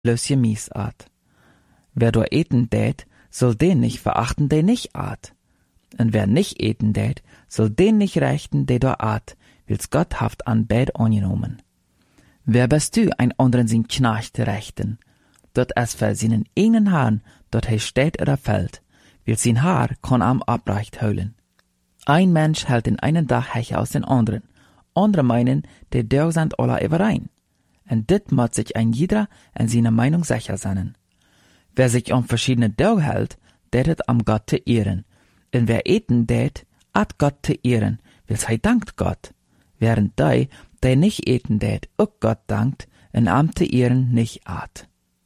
bloß je Miesart. Wer do eten dät, soll den nicht verachten, der nicht art. Und wer nicht eten dät, soll den nicht rechten, der do art, wils Gott haft an Bett angenommen. Wer bist du, ein anderen sin Knecht rechten? Dort es für seinen eigenen Haaren, dort he steht oder fällt, wils sein Haar kann am abreicht heulen. Ein Mensch hält in einen Tag hecher aus den anderen. Andere meinen, die Dörr sind alle überein. Und dit muss sich ein jeder in seiner Meinung sicher sein. Wer sich um verschiedene Dörr hält, det am Gott te ehren. Und wer eten det, at Gott te ehren, wils he dankt Gott. Während der nicht eten det, auch Gott dankt, und am te ehren nicht at.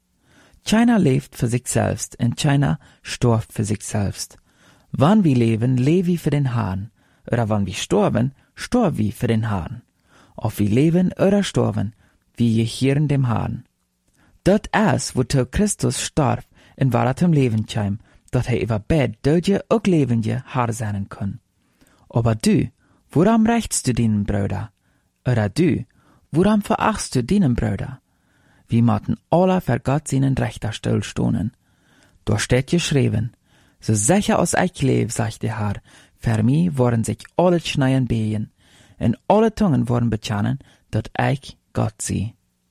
Keiner lebt für sich selbst, und keiner stirbt für sich selbst. Wann wir leben, leben wir für den Herrn. Oder wann wir sterben, sterben wir für den Herrn. Ob wir leben oder sterben, wir jechieren dem Herrn. Dort es, wozu Christus starb, in wahrhaftem Leben kam, dat er über Bett dödje auch lebende Herr sein kann. Aber du, woran rächst du deinen Bruder? Oder du, woran verachtst du deinen Bruder? Wir mochten alle für Gott seinen Rechter Stuhl stohnen. Da steht geschrieben, so sicher als ich lebe, sagt der Herr, für mich wollen sich alle Schneien behen, und alle Zungen wollen bekennen, dass ich Gott sie.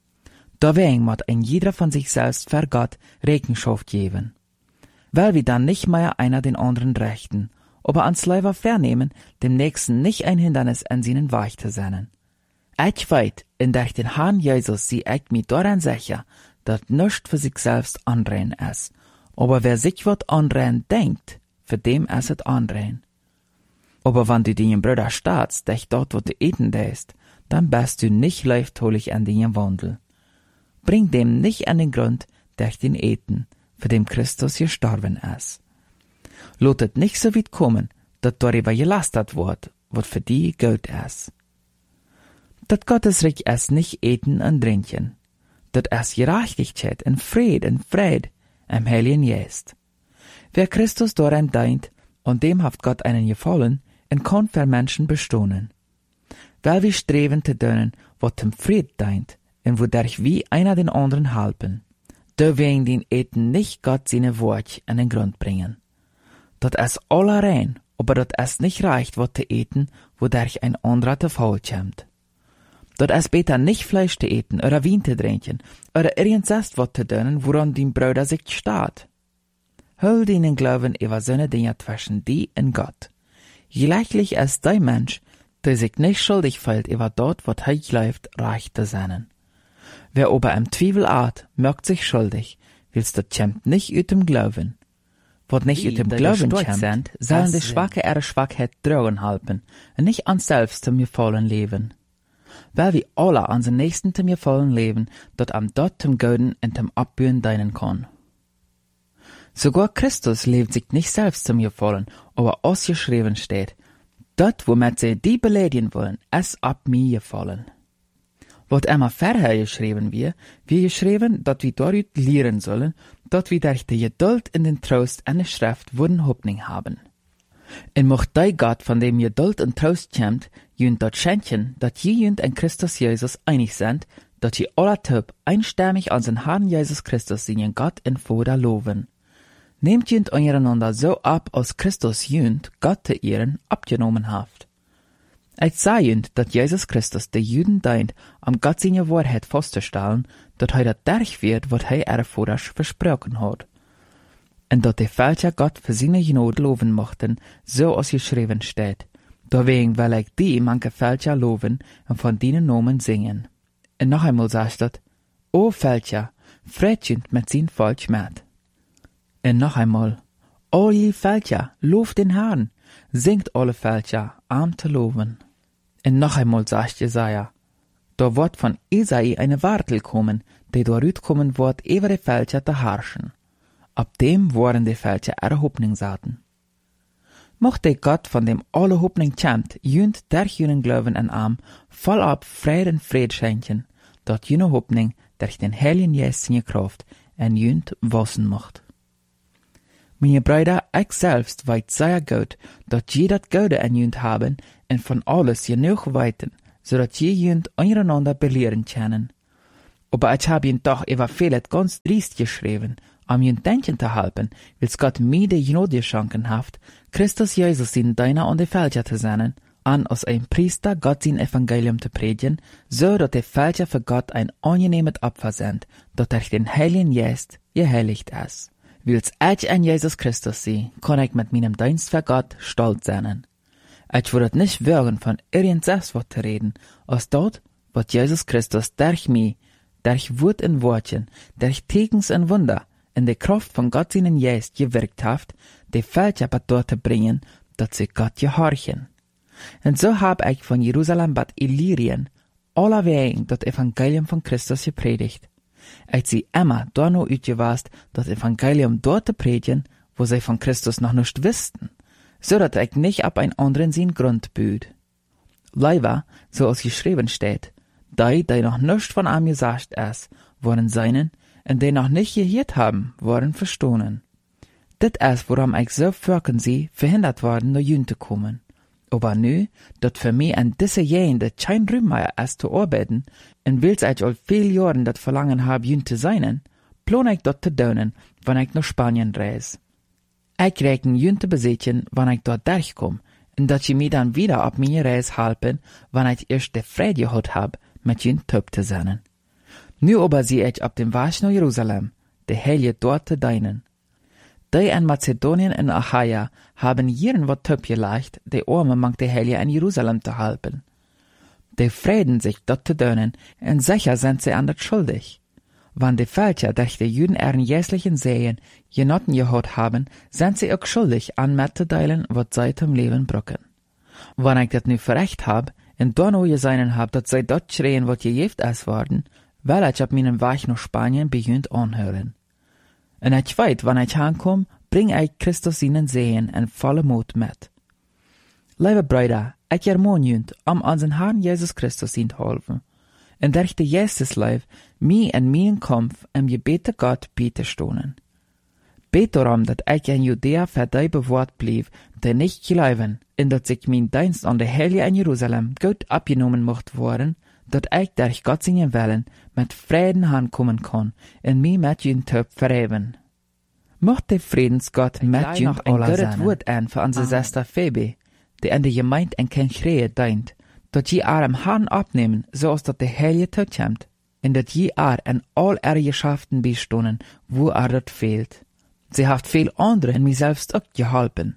Deswegen muss ein jeder von sich selbst für Gott Rechenschaft geben. Weil wir dann nicht mehr einer den anderen rechten, aber ans Leiber vernehmen, dem Nächsten nicht ein Hindernis an seinen Weg zu sein. Ich weiß, in durch den Herrn Jesus sie ich mir daran sicher, dass nichts für sich selbst andrehen ist. Aber wer sich wat andrehen denkt, für dem ist es andrehen. Aber wenn du deinen Bruder staatst, dich dort, wo du eten däst, dann bist du nicht leiftolig an deinem Wandel. Bring dem nicht an den Grund, durch den Eten, für dem Christus gestorben ist. Lotet nicht so weit kommen, dass darüber gelastet wird, was für die Geld ist. Dat Gottesreich ist nicht eten und trinken. Dat ist Gerechtigkeit und Fried im Heiligen Geist. Wer Christus daran dient, und dem haft Gott einen gefallen, und kann für Menschen bestohnen. Weil wir streben zu tun, was dem Fried dient, und wodurch wir einer den anderen helfen. Deswegen den Eten nicht Gott seine Wort an den Grund bringen. Dat ist alle rein, aber dat ist nicht reicht, was zu eten, wodurch ein anderer zu Fall kommt. Dat ist besser nicht Fleisch zu eten, oder Wein zu trinken, oder irgendwas was zu tun, woran dein Bruder sich steht. Hol deinen Glauben über seine Dinge zwischen die und Gott. Gleichlich ist der Mensch, der sich nicht schuldig fühlt über dort, was er glaubt, reich zu sein. Wer aber im Zweifel art, merkt sich schuldig, willst das kommt nicht aus dem Glauben. Was nicht aus dem Glauben kommt, sollen die Schwache ihre Schwachheit drohen halten, und nicht an selbst zum gefallen leben. Weil wir alle an den Nächsten zum gefallen leben, dort am dort zum Göden und zum Abbühen dienen kann. Sogar Christus lebt sich nicht selbst zum gefallen, aber ausgeschrieben steht, dort, womit sie die beleidigen wollen, es ab mir gefallen. Wat immer vorher geschrieben wir geschrieben, dass wir dort lehren sollen, dass wir durch die Geduld in den Trost an der Schrift würden Hoffnung haben. Und mocht der Gott, von dem Geduld und Trost kommt, jünd dort schenken, dass jünd in Christus Jesus einig sind, dass ihr alle Typ einstimmig an den Herrn Jesus Christus seinen Gott in Vater loben. Nehmt jünd eureinander so ab, als Christus jünd Gott zu ehren abgenommen haft. Ich sah jünd, dass Jesus Christus der Juden dient, am Gott seine Wahrheit festzustellen, dass er das durch wird, was er ihre Vater versprochen hat. Und dass die Fälscher Gott für seine Gnade loben mochten, so als geschrieben steht. Deswegen will ich die manche Fälscher loben und von denen Namen singen. Und noch einmal sagt das, O Fälscher, freut jünd mit sein Volk mit. Und noch einmal, O je Fälscher, lobt den Herrn, singt alle Fälscher, arm zu loben. Und noch einmal sagt Jesaja, da wird von Isai eine Wartel kommen, die dort kommen wird, über die Fälscher zu herrschen. Ab dem waren die Fälscher ihre Hoffnung saten. Mochte Gott, von dem alle Hoffnung kommt, jünd durch jenen Glauben an Arm, voll ab Frieden schenken, dort jene Hoffnung durch den Heiligen Geist seine Kraft en jünd wachsen macht. Meine Brüder, ich selbst weiß sehr gut, dass je das Gute an jünd haben und von alles genug weiten, so dass je jünd untereinander belehren können. Aber ich hab ihn doch über vieles ganz driest geschrieben, ihn denken zu helfen, wils Gott mir die Gnade schenken haft, Christus Jesus in deiner und die Fälscher zu senden, an als ein Priester Gott sein Evangelium zu predigen, so dass die Fälscher für Gott ein angenehmes Opfer sind, dass durch den Heiligen Geist geheiligt ist. Wils ich an Jesus Christus sie, kann ich mit meinem Dienst für Gott stolz sein. Ich würde nicht wagen, von irgendwas was zu reden, als dort, was Jesus Christus durch mich, durch Wort und Wortchen, durch Tekens und Wunder, in der Kraft von Gott seinen Geist gewirkt hat, die Fälscher dort zu bringen, dass sie Gott gehorchen. Und so hab ich von Jerusalem bis Illyrien allerwegen das Evangelium von Christus gepredigt. Ich sie immer da nur utgewast, das Evangelium dort zu predigen, wo sie von Christus noch nicht wussten, so dass ich nicht ab ein anderen sein Grund büd. Leider, so als geschrieben steht, die noch nicht von ihm gesagt ist, worden seinen, und die noch nicht gehört haben, worden verstohlen. Dit ist, worum ich so fürken sie, verhindert worden, nach Jün zu kommen. Aber nu, dat für mich an diese Jahre kein Ruhm mehr ist zu arbeiten, und wils ich all viel Jahren dat Verlangen hab, Jün zu sein, plan ich dort zu tun, wenn ich nach Spanien reise. Ich rechne Jün zu besitzen, wenn ich dort durchkomme, und dat sie mir dann wieder ab meine Reise helfen, wenn ich erst die Freude gehabt hab, mit Jün töp zu sein. Nu aber sehe ich ab dem Weg nach Jerusalem, die Heilige dort zu dienen. Die in Mazedonien und Achaia haben jeden wat töp geleicht, die Arme mang die Heilige in Jerusalem zu helfen. Die freuen sich dort zu dienen, und sicher sind sie an das schuldig. Wann die Fälscher durch die Juden ihren jährlichen Sehen genotten gehabt haben, sind sie auch schuldig, an mitzuteilen, was sie zum Leben brücken. Wenn ich das nu verrecht hab, und dann auch gesehen hab, dass sie dort schreien, was gejeft ist worden, weil ich ab meinem Weg nach Spanien beginnt anhören. Und ich weiß, wenn ich ankomme, bring ich Christus ihnen Sehen in volle Mut mit. Liebe Brüder, ich ermahne jünt, unseren Herrn Jesus Christus ihnen helfen. Und durch die Jesusleib, mir in meinen Kampf im Gebet Gott bitte stohnen. Bet darum, dass ich in Judäa für die bewahrt blieb, die nicht glauben, und dass ich mein Dienst an der Heilige in Jerusalem gut abgenommen mocht worden, dass ich durch Gott seinen Willen mit Frieden ankommen kann und mich mit jünt Töp verheben. Mocht der Friedensgott mit jünt ein gutes Wort an für unsere Schwester Phoebe, die in der Gemeinde in kein Schreie dient, dass je am Herrn abnehmen, so als dass der Heilige Tod kommt, und dass je in all ihre Geschäften bestohnen, wo dort fehlt. Sie hat viel andere in mir selbst auch geholfen.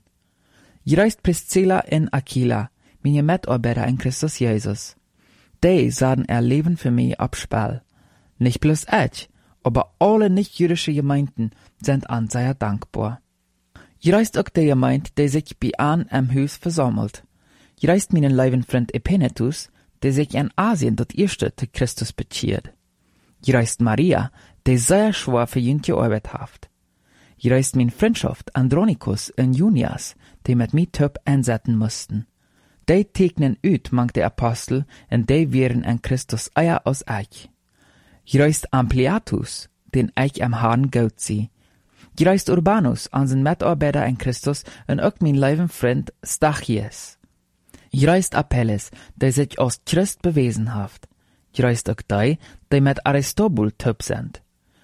Je reist Priscilla und Aquila, meine Mitarbeiter in Christus Jesus. Die sahen ihr Leben für mich abspiel. Nicht bloß ich, aber alle nicht-jüdische Gemeinden sind an sehr dankbar. Je reist auch die Gemeinde, die sich bei an im Haus versammelt. Je reist meinen lieben Freund Epenetus, der sich in Asien dort erste zu Christus bekehrt. Je reist Maria, die sehr schwer für ihn gearbeitet hat. Je reist mein Freundschaft Andronicus und Junias, die mit mir Töp einsetzen mussten. Die tegnen ut mang der Apostel, und die wären in Christus eier aus euch. Je reist Ampliatus, den ich am Herrn gut sie. Je reist Urbanus, unseren Mitarbeiter in Christus, und auch mein lieben Freund Stachys. Je reist Apelles, der sich als Christ bewiesen hat. Je reist auch die mit Aristobul Töp sind.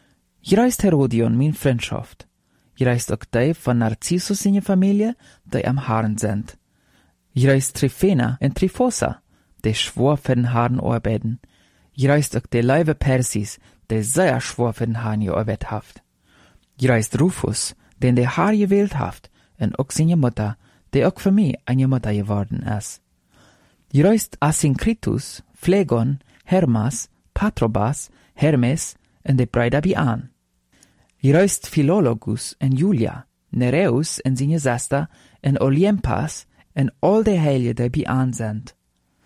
Je reist Herodion, mein Freundschaft. Je reist auch die von Narcissus seine Familie, die am Herrn sind. Je reist Tryphena und Tryphosa, die schwor für den Herrn arbeiten. Je reist auch die Leibe Persis, die sehr schwor für den Herrn gearbeitet hat. Je reist Rufus, den der Herr gewählt hat, und auch seine Mutter, die auch für mich eine Mutter geworden ist. Je reist Asyncritus, Phlegon, Hermas, Patrobas, Hermes und die Brüder Bian. Je reist Philologus und Julia, Nereus und seine Schwester und Olympas und all die Heiligen, die Bian sind.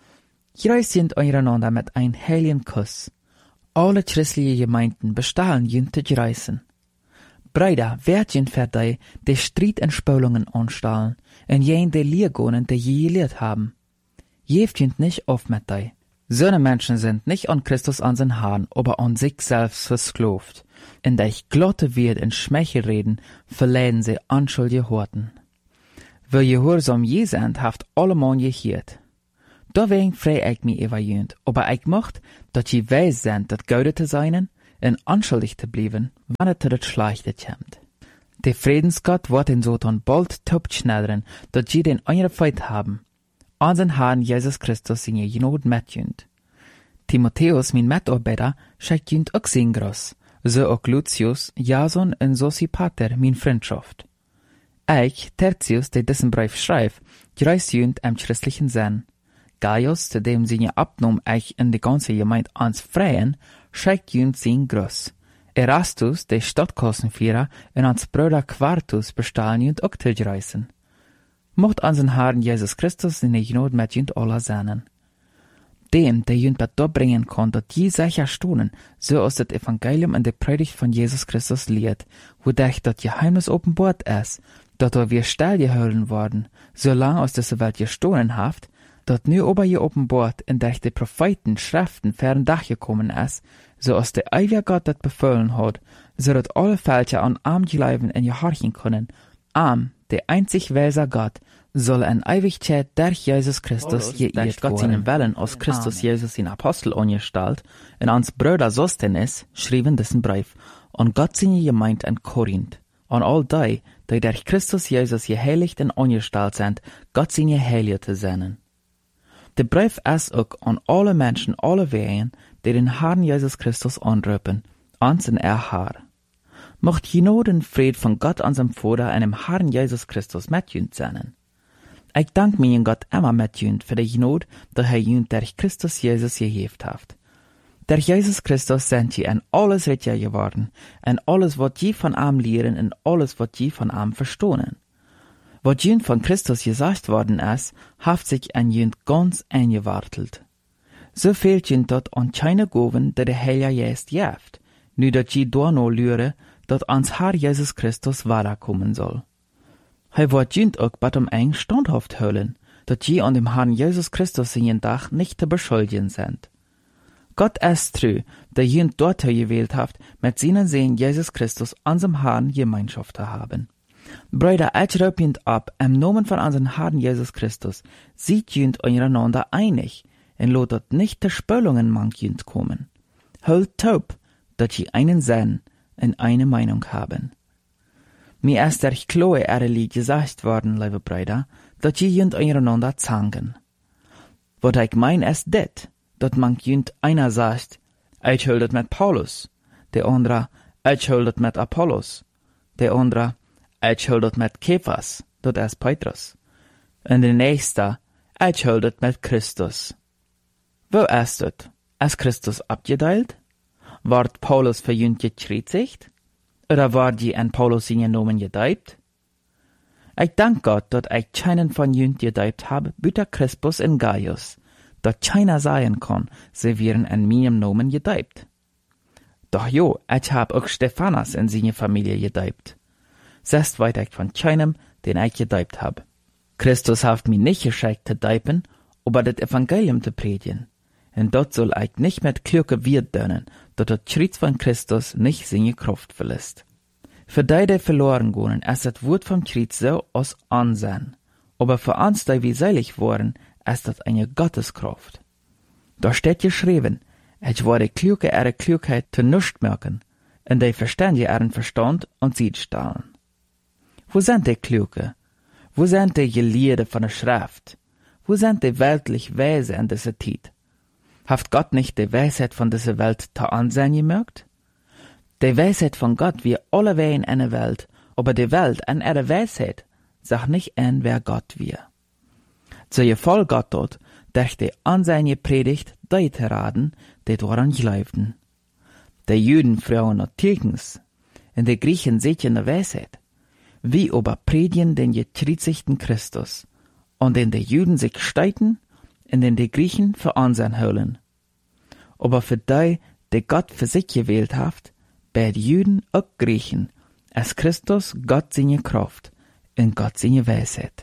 Je reist sind einander mit einem heiligen Kuss. Alle christliche Gemeinden bestehen jünt zu reisen. Brüder, werd jünt für die Streit und Spülungen anstellen, und jen die Lehrgonen, die je gelehrt haben. Jeft jünt nicht auf mit die. So eine Menschen sind nicht an Christus an den Herrn, aber an sich selbst versklavt. In der ich glotte wird in Schmeichel reden, verleiden sie unschuldige Horten. Wer gehorsam je sind, haft allemal gehört. Deswegen frei ich mich über jünd, aber ich mocht, dat je weis sind, dat Goude te zijn en onschuldig te blijven, wanneer het het schlechte komt. De Friedensgott wordt in zotan bald topt schnelleren, dat je den andere Feit haben. Unseren Herrn Jesus Christus in je genood met jünd. Timotheus, mijn metarbeiter, schickt jünd ook zijn gros, zo ook Lucius, Jason en Sosipater, mijn vriendschaft. Ich, Tertius, der diesen Brief schreibt, grüßt jünd im christlichen Sinn. Gaius, zu dem sie abnommen, ich in die ganze Gemeinde ans Freien, schickt jünd sein Gruß. Erastus, der Stadtkassenführer, und ans Bruder Quartus bestahlen jünd auch zu grüßen. Mocht unseren Herrn Jesus Christus in der Genot mit jünd aller seinen. Dem, der jünd mit bringen kann, dat je sicher stonen, so aus das Evangelium in der Predigt von Jesus Christus lehrt, wodurch das Geheimnis offenbart ist, dat wir stillgehalten worden, solange aus dieser Welt gestohlen haft, dat nu ober je offenbart, in der die Propheten Schriften fern Dach gekommen ist, so aus der ewige Gott dat befohlen hat, so dat alle Fälscher an arm bleiben in gehorchen können. Arm, der einzig weise Gott, soll in Ewigkeit durch Jesus Christus geehrt Gott seinen Willen aus Christus Jesus in Apostel angestalt, und ans Brüder Sostenes schrieben diesen Brief, und Gott seine Gemeinde in Korinth, und all die durch Christus Jesus geheiligt und angestalt sind, Gott seine Heilige zu senden. Der Brief ist auch an alle Menschen, alle Wehen, die den Herrn Jesus Christus anrufen, ans in Herr. Mocht Genot und Fried von Gott, unserem Vater, und dem Herrn Jesus Christus mit jünd sein. Ich danke meinen Gott immer mit jünd für die Genot, die er jünd durch Christus Jesus gegeben hat. Durch Jesus Christus sind je in alles richer geworden, in alles, was je von ihm lehren, in alles, was je von ihm verstehen. Was jünd von Christus gesagt worden ist, haft sich an jünd ganz eingewartelt. So fehlt jünd dort an keine Goven, die der Heilige Geist gibt, nu dat je door no lure, dat ans Herr Jesus Christus weiterkommen soll. Hij wordt jünd ook bei dem eng standhaft höllen, dat je an dem Herrn Jesus Christus in jen Dach nicht zu beschuldigen sind. Gott ist treu, der jünd dort gewählt haft, mit seinen Sehen Jesus Christus unserem Herrn Gemeinschaft zu haben. Brüder, ich rufe jünd ab, im Namen von unserem Herrn Jesus Christus, seid jünd einander einig, und lotet nicht der Spöllungen mang jünd kommen. Hört taub, dat je einen Sinn und eine Meinung haben. Mir ist durch Chloe ehrlich gesagt worden, liebe Brüder, dat je jünd einander zangen. Wat ich mein ist dit, dat man jünd einer sagt, ich höldet mit Paulus, der andere, ich höldet mit Apollos, der andere, ich höldet mit Kephas, dat ist Petrus, und der nächste, ich höldet mit Christus. Wo ist het? Ist Christus abgeteilt? Ward Paulus für jünd gekreuzigt? Oder ward je an Paulus in Namen gedeibt? Ich dank Gott, dat ich keinen von jünd gedeibt habe, büter Crispus und Gaius, dat keiner sein kann, sie wären an meinem Namen gedeibt. Doch jo, ich hab auch Stephanas in seine Familie gedeibt. Sest weit ich von keinem, den ich gedeibt hab. Christus haft mich nicht geschickt zu deipen, aber das Evangelium zu predigen. Und dort soll ich nicht mit Klürke wird dönen, dat das Schritt von Christus nicht seine Kraft verlässt. Für die verloren gehen, ist das Wort vom Schritt so aus Ansehen. Aber für uns, die wir selig waren, ist das eine Gotteskraft. Da steht geschrieben, ich werde Klürke ihre Klugheit zu nichts merken, und die Verständige ihren Verstand und Sied stahlen. Wo sind die Klürke? Wo sind die Gelehrten von der Schrift? Wo sind die weltlich Weise in dieser Zeit? Haft Gott nicht die Weisheit von dieser Welt zu ansehen gemerkt? Die Weisheit von Gott wie alle Wehen in der Welt, aber die Welt an ihrer Weisheit sagt nicht an, wer Gott wir. So gefall Gott dort, durch die Ansehen gepredigt, die zu raten, die daran glaubten. Die Juden Frauen und Tilgens, und die Griechen seht der Weisheit, wie aber predigen den gekreuzigten Christus, und in die Juden sich streiten, und in die Griechen für Ansehen holen. Aber für die Gott für sich gewählt hat, bei den Juden auch Griechen, ist Christus Gott seine Kraft und Gott seine Weisheit.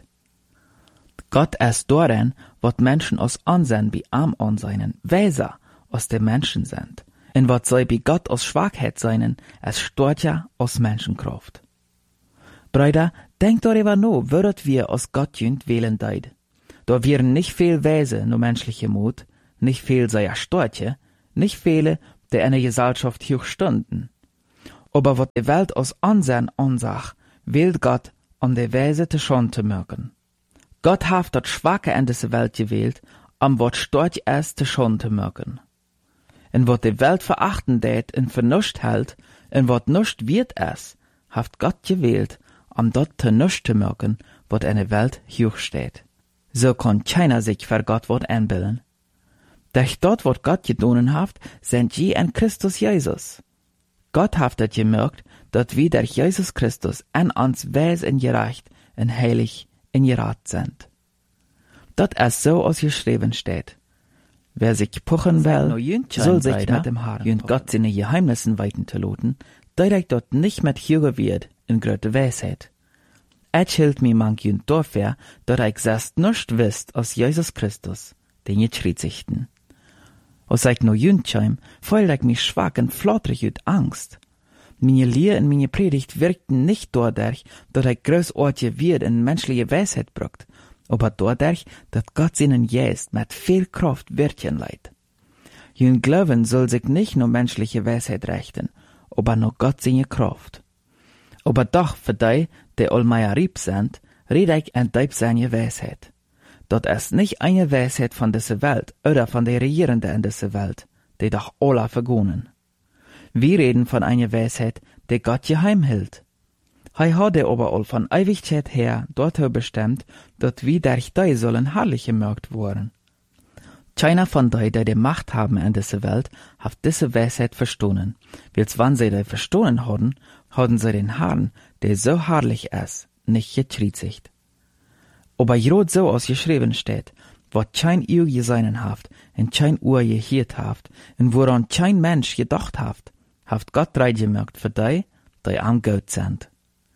Gott ist darin, was Menschen aus Ansehen bei ihm ansehen, weiser aus den Menschen sind, und was sie bei Gott aus Schwachheit seien, ist stärker aus Menschenkraft. Brüder, denkt darüber nach, würdet wir aus Gott jünd wählen deid. Da wären nicht viel Wesen no menschliche Mut, nicht viel sei Storche, nicht viele, der in der Gesellschaft hoch stunden. Aber wat die Welt aus Ansehen ansach, wählt Gott, um die Wesen te schon zu mögen. Gott haft dat Schwache in diese Welt gewählt, wat storch es te schon zu mögen. En wat die Welt verachten tät en vernuscht hält, en wat nuscht wird es, haft Gott gewählt, dort te nuscht zu mögen, wat in der Welt hoch steht. So kann keiner sich für Gott wat einbilden. Durch dort, wat Gott gedonen haft, sind je in Christus Jesus. Gott haft het gemerkt, dat wir durch Jesus Christus an uns weis en gerecht en heilig en gerat sind. Dat es so ausgeschrieben steht. Wer sich puchen will, soll sich mit dem Herrn und Gott seine Geheimnissen weiten zu loten, direkt dort nicht mit Jünger wird in gröte Weisheit. Et hielt mi mank jünd dafür, dat ich selbst nicht wisst aus Jesus Christus, den je schrizichten. Als ich no jündscheim, fühlte ich mich schwach und flotterig ut Angst. Meine Lehre und meine Predigt wirkten nicht dadurch, dass ich großartige Wert in menschliche Weisheit brucht, aber dadurch, dass Gott seinen Geist mit viel Kraft wirken leiht. Jün Glauben soll sich nicht nur menschliche Weisheit richten, aber nur Gott seine Kraft. Aber doch für die allmeier rieb sind, rede ich en deib seine Weisheit. Dat ist nicht eine Weisheit von dieser Welt oder von der Regierenden in dieser Welt, die doch alle vergonen. Wir reden von einer Weisheit, die Gott geheim hält. Hat aber all von Ewigkeit her dorthin bestimmt, dass wir durch die sollen herrlich gemerkt worden. Keiner von die Macht haben in dieser Welt, hat diese Weisheit verstohlen. Wils wann sie die verstohlen haben sie den Herrn, der so herrlich ist, nicht gekriezigt. Aber jrot so ausgeschrieben steht, wat kein Ehr geseinen haft, en kein Uhr gehiert haft, en woran kein Mensch gedacht haft Gott reitgemerkt für die am Gott sind.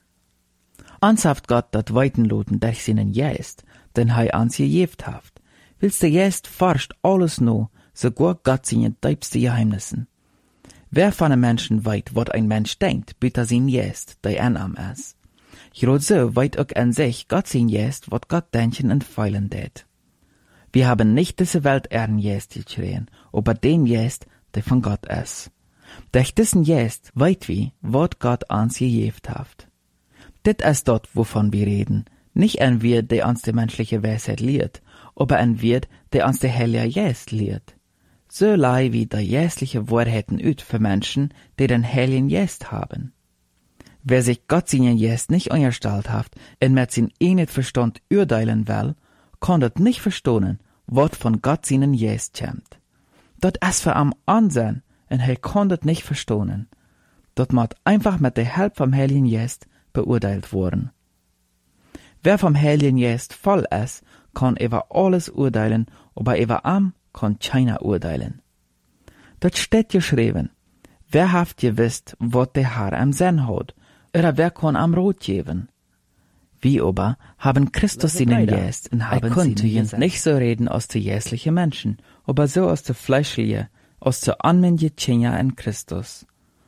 Ans haft Gott dat Weitenloten durch seinen Geist, den ans gejeft haft. Willst der Geist forscht alles no, sogar Gott seine tiefste Geheimnissen. Wer von einem Menschen weit, wat ein Mensch denkt, bitte sein Geist, der am ist. Jrot so weit auch an sich Gott sein Geist, wat Gott denken und feilen tät. Wir haben nicht diese Welt ehren Geist geschrien, aber den Geist, der von Gott ist. Durch diesen Geist weit wie, wat Gott uns gejeft haft. Dit ist dort, wovon wir reden, nicht ein Wirt, der uns die menschliche Weisheit lehrt, aber ein Wirt, der uns der Heilige Geist lehrt. So lei wie der geistliche Wahrheiten üt für Menschen, die den Heiligen Geist haben. Wer sich Gott seinen Geist nicht unterstellt haft und mit sin nicht Verstand urteilen will, kann das nicht verstehen, wat von Gott seinen Geist kämmt. Dat ist für am Ansehen, und kann das nicht verstehen. Dat muss einfach mit der Hilfe vom Heiligen Geist beurteilt worden. Wer vom Heiligen Geist voll ist, kann über alles urteilen, aber über am kann keiner urteilen. Dat steht geschrieben. Wer haft gewisst, wat der Herr am Sinn hat, oder wer kann am Rot geben? Wir aber haben Christus seinen Geist und haben konnte nicht so reden aus der jässlichen Menschen, aber so aus der fleischlichen, aus der anmännlichen Tjenja in Christus.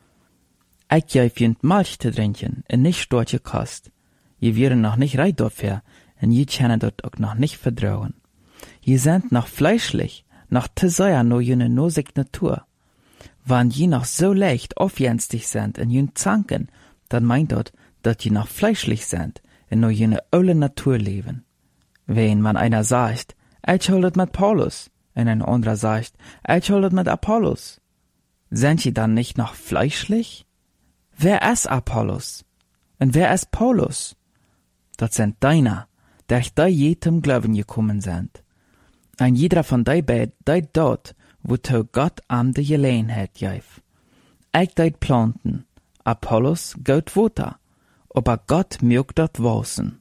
Ich gebe jünd Milch zu trinken und nicht storche Kost. Je wären noch nicht reit dafür und je können dort auch noch nicht vertrauen. Je sind noch fleischlich, noch zu sehr nur jene nosig Natur. Wann je noch so leicht aufjenstig sind und jün zanken, dann meint dort, dass je noch fleischlich sind und nur jene öle Natur leben. Wenn man einer sagt, ich holdet mit Paulus, und ein anderer sagt, ich holdet mit Apollos, sind je dann nicht noch fleischlich? Wer ist Apollos? Und wer ist Paulus? Das sind deiner, durch die jedem Glauben gekommen sind. Ein jeder von die beid, die dort, wozu Gott am de Gelegenheit gif. Ich deit planten, Apollos gaut Water, aber Gott mögt dort wachsen.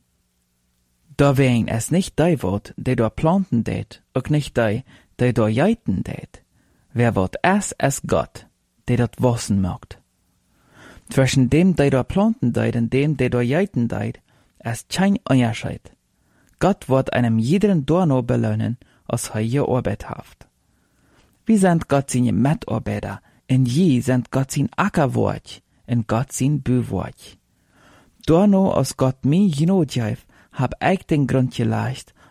Da wären es nicht die Wort, die dort planten tät, auch nicht die dort jeiten tät. Wer Wort es Gott, der dort wachsen mögt. Zwischen dem, der dort planten tät, und dem, der dort jeiten tät, ist kein Unterschied. Gott wird einem jeden Dorno belohnen, als er gearbeitet haft. Wir sind Gott seine Mitarbeiter, und je sind Gott sein Ackerwort, und Gott sein Büwort. Dorno, als Gott mir genot gif, hab ich den Grund gelegt,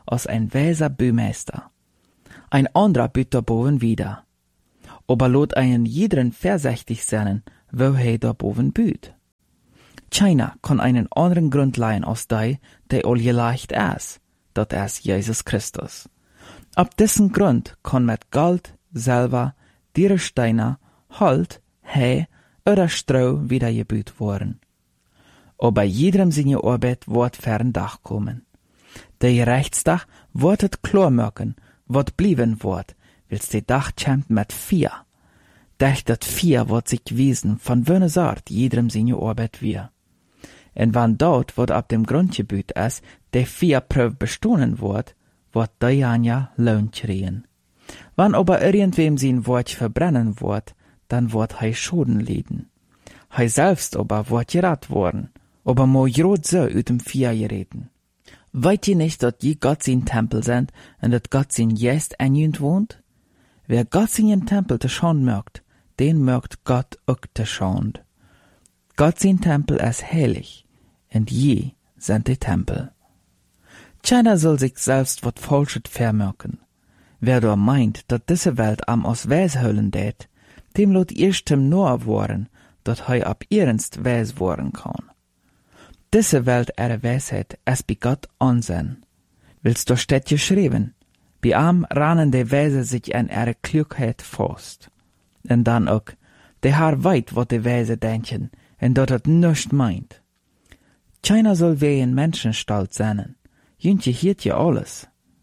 als ein weiser Bühmeister. Ein anderer büt boven wieder. Aber lot einen jeden vorsichtig sein, wo da boven büt. Keiner kann einen anderen Grund leihen als der all geleicht ist, dat ist Jesus Christus. Ab diesen Grund kann mit Gold, Silber, Dierensteiner, Holz, Heu oder Stroh wieder gebüht worden. Aber jedem seine Arbeit wird fern Dach kommen. Der Gerechtstag wird het klar machen, wat blieben wird, wils der Dach kämmt mit 4. Durch dat 4 wird sich wiesen, von welcher Sort jedem seine Arbeit wir. Und wann dort, wat ab dem Grundgebiet ist, der 4 Prüf bestohlen wird der Janja Lohn kriegen. Wann aber irgendwem sein Wort verbrennen wird, dann wird hei Schoden liden. Hei selbst aber wird gerat worden, aber mo grot so ut dem 4 gereden. Weißt ihr nicht, dass je Gott sein Tempel sind und dass Gott sein Geist in jünd wohnt? Wer Gott sein Tempel te Schand mögt, den mögt Gott auch te Schand. Gott sein Tempel ist heilig, und je sind die Tempel. Keiner soll sich selbst wat Falsches vermerken. Wer da meint, dass diese Welt am aus Weis höllen det, dem lot erstem nur worden, dat hei ab ernst Weis worden kann. Diese Welt ihre Weisheit ist bei Gott Unsinn. Willst du steht geschrieben, bei am rannen die Weise sich an ihre Klugheit fast. Und dann auch, der Herr weit, wat die Weise denken, und dat het nichts meint. Keiner soll wie ein Menschenstalt sein. Jüntje hiert ja alles.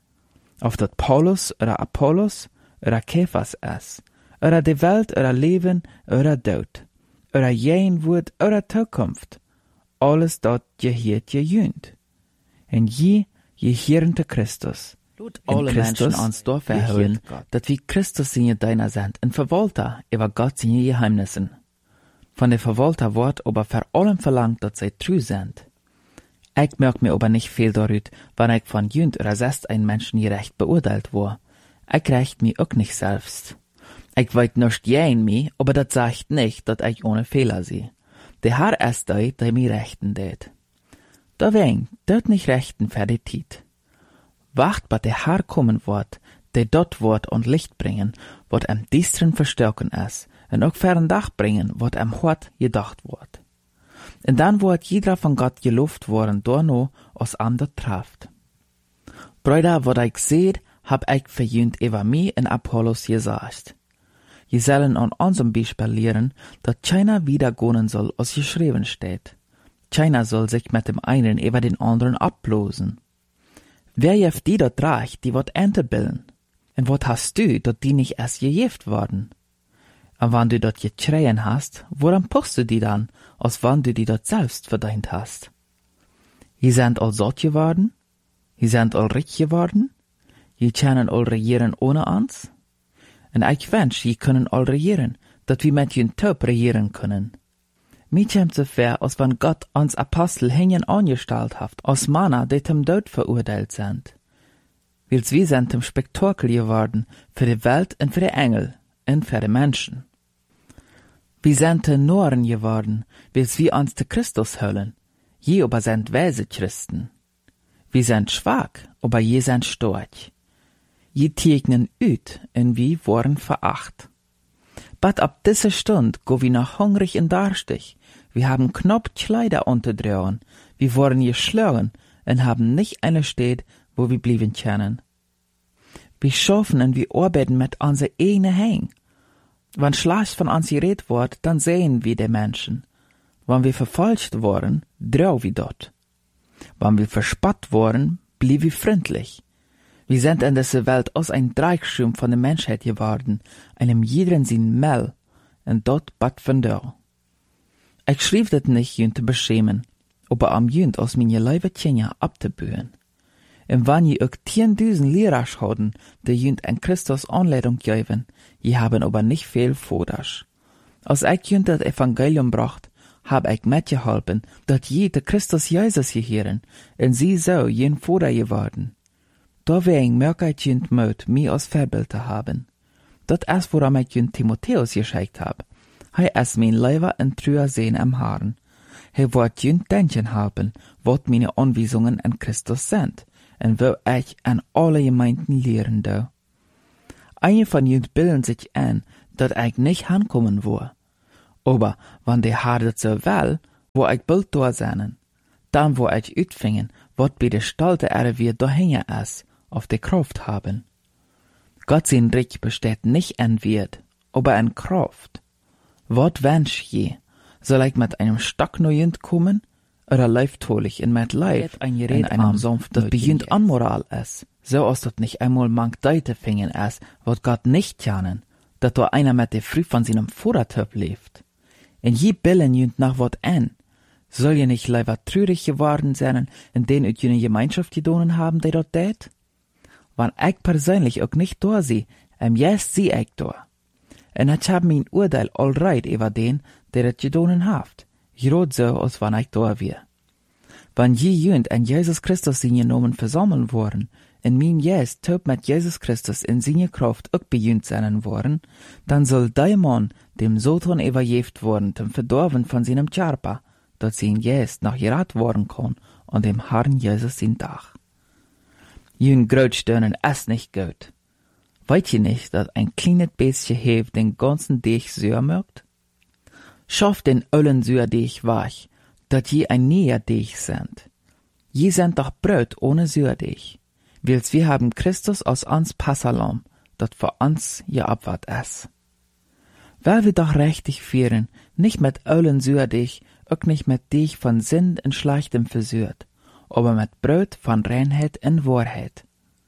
Ob dat Paulus oder Apollos oder Kephas ist, oder die Welt oder Leben oder Tod, oder jen Wort oder Zukunft, alles dort gehiert je jünt. En je hieren te Christus. In Christus ans Dorf verhüllen, dat wie Christus seine Deiner sind, en Verwalter über Gott seine Geheimnissen. Von der Verwalter wird aber vor allem verlangt, dass sie treu sind. Ich merk mir aber nicht viel darüber, wann ich von jünd oder sest ein Menschen gerecht beurteilt war. Ich recht mir auch nicht selbst. Ich weiß nicht jen mir, aber das sagt nicht, dass ich ohne Fehler sehe. Der Herr ist der mir rechten det. Deswegen, dort nicht rechten für die Tiet. Wacht, bis der Herr kommen wird, der dort wird und Licht bringen, wird am Distren verstärken ist, und auch fern Dach bringen, wird am Hort gedacht wird. Und dann wird jeder von Gott gelobt worden, dorno, aus ander traft. Brüder, wat ich seht, hab ich verjünt über mich in Apollos gesagt. Je sollen an unserem Beispiel lehren, dass keiner wieder gehen soll, als geschrieben steht. Keiner soll sich mit dem einen über den anderen ablosen. Wer jeft die dort reich, die wird Ente bilden? Und wat hast du, dat die nicht erst gejeft worden? Und wann du dort geschreien hast, woran puchst du die dann, als wann du die dort selbst verdient hast? Je sind all satt geworden? Je sind all reich geworden? Je können all regieren ohne uns? Und ich wünsch, je können all regieren, dat wir mit jen Taub regieren können. Mir kommt so fair, als wenn Gott uns Apostel hängen angestellt hat, als Männer, die zum Tod verurteilt sind. Wils wir sind zum Spektakel geworden, für die Welt und für die Engel und für die Menschen. Wir sind Tenoren geworden, wils wir uns zu Christus höllen, je aber sind weise Christen. Wir sind schwach, aber je sind stark. Je tegnen üt, und wir worden veracht. But ab dieser Stund go wir noch hungrig und darstig. Wir haben knapp Kleider unterdrehen. Wir wurden geschlagen und haben nicht eine Stadt, wo wir blieben können. Wir schaffen und wir arbeiten mit unser eigenen Händen. Wenn schlecht von uns geredet wird, dann sehen wir die Menschen. Wenn wir verfolgt worden, drau wir dort. Wenn wir verspott worden, blieb wir freundlich. Wir sind in dieser Welt aus ein Dreieckschirm von der Menschheit geworden, einem jeden sein Mel, und dort bat von da. Ich schrieb das nicht, jünd zu beschämen, aber am jünd aus meine Leibe Tjenja abzubühen. Und wenn je auch 10.000 Lehrer schauen, die jünd an Christus Anleitung geben, je haben aber nicht viel Fodasch. Als ich jünd das Evangelium bracht, hab ich mitgeholfen, dass je de Christus Jesus gehören, und sie so jen Foda geworden. Deswegen merke ich jünd Mut, mich als Vorbild zu haben. Das ist, woran ich jünd Timotheus geschickt hab. Er ist mein Leiber und treuer Sehn am Haaren. Er wird jünd denken haben, wat meine Anweisungen an Christus sind, en wil ich an alle Gemeinden lehren do. Einige von jünt bilden sich ein, dat ich nicht hankommen wo. Aber wann die Haar dat so will, wo ich bild da seinen, dann wo ich utfingen, wat bei der Stalte wir dahinge is, auf die Kraft haben. Gott sein Reich besteht nicht an Wert, aber an Kraft. Wat wünsch je? Soll ich mit einem Stock no jünt kommen? Oder leiftolig in mit Leif in einem Sumpf, dat bejünt anmoral is, so als dat nicht einmal mank Deute fingen is, wat Gott nicht janen, dat da einer mit de Früh von seinem Vordertöp lebt. In je billen jünt nach wat an. Soll je nicht leider trürig geworden sein, in denen ut jene Gemeinschaft gedonen haben, die dort tät? Wann ich persönlich auch nicht da sie, jetzt sie ich da. Und ich hab mein Urteil allreit über den, der das gedonen haft. Grad so, als wann ich da wär. Wann je jünt an Jesus Christus seine Nomen versammeln worden, in mein Jes töp mit Jesus Christus in seine Kraft auch bejünt sein worden, dann soll der Mann dem Satan überjeft worden, zum Verdorben von seinem Charpa, dat sein Jes noch gerat worden kann, an dem Herrn Jesus sein Tag. Jün Grötstönen ist nicht gut. Weißt ihr nicht, dass ein kleines bisschen Hefe den ganzen Deich süß mögt? Schaff den ollen Süß Deich weich, dat je ein näher Deich sind. Je sind doch Brot ohne Süß Deich, wils wir haben Christus als uns Passalam, dat für uns je abwart ist. Weil wir doch richtig führen, nicht mit ollen Süß Deich, auch nicht mit Deich von Sinn und Schlechtem versührt, aber mit Brot von Reinheit und Wahrheit.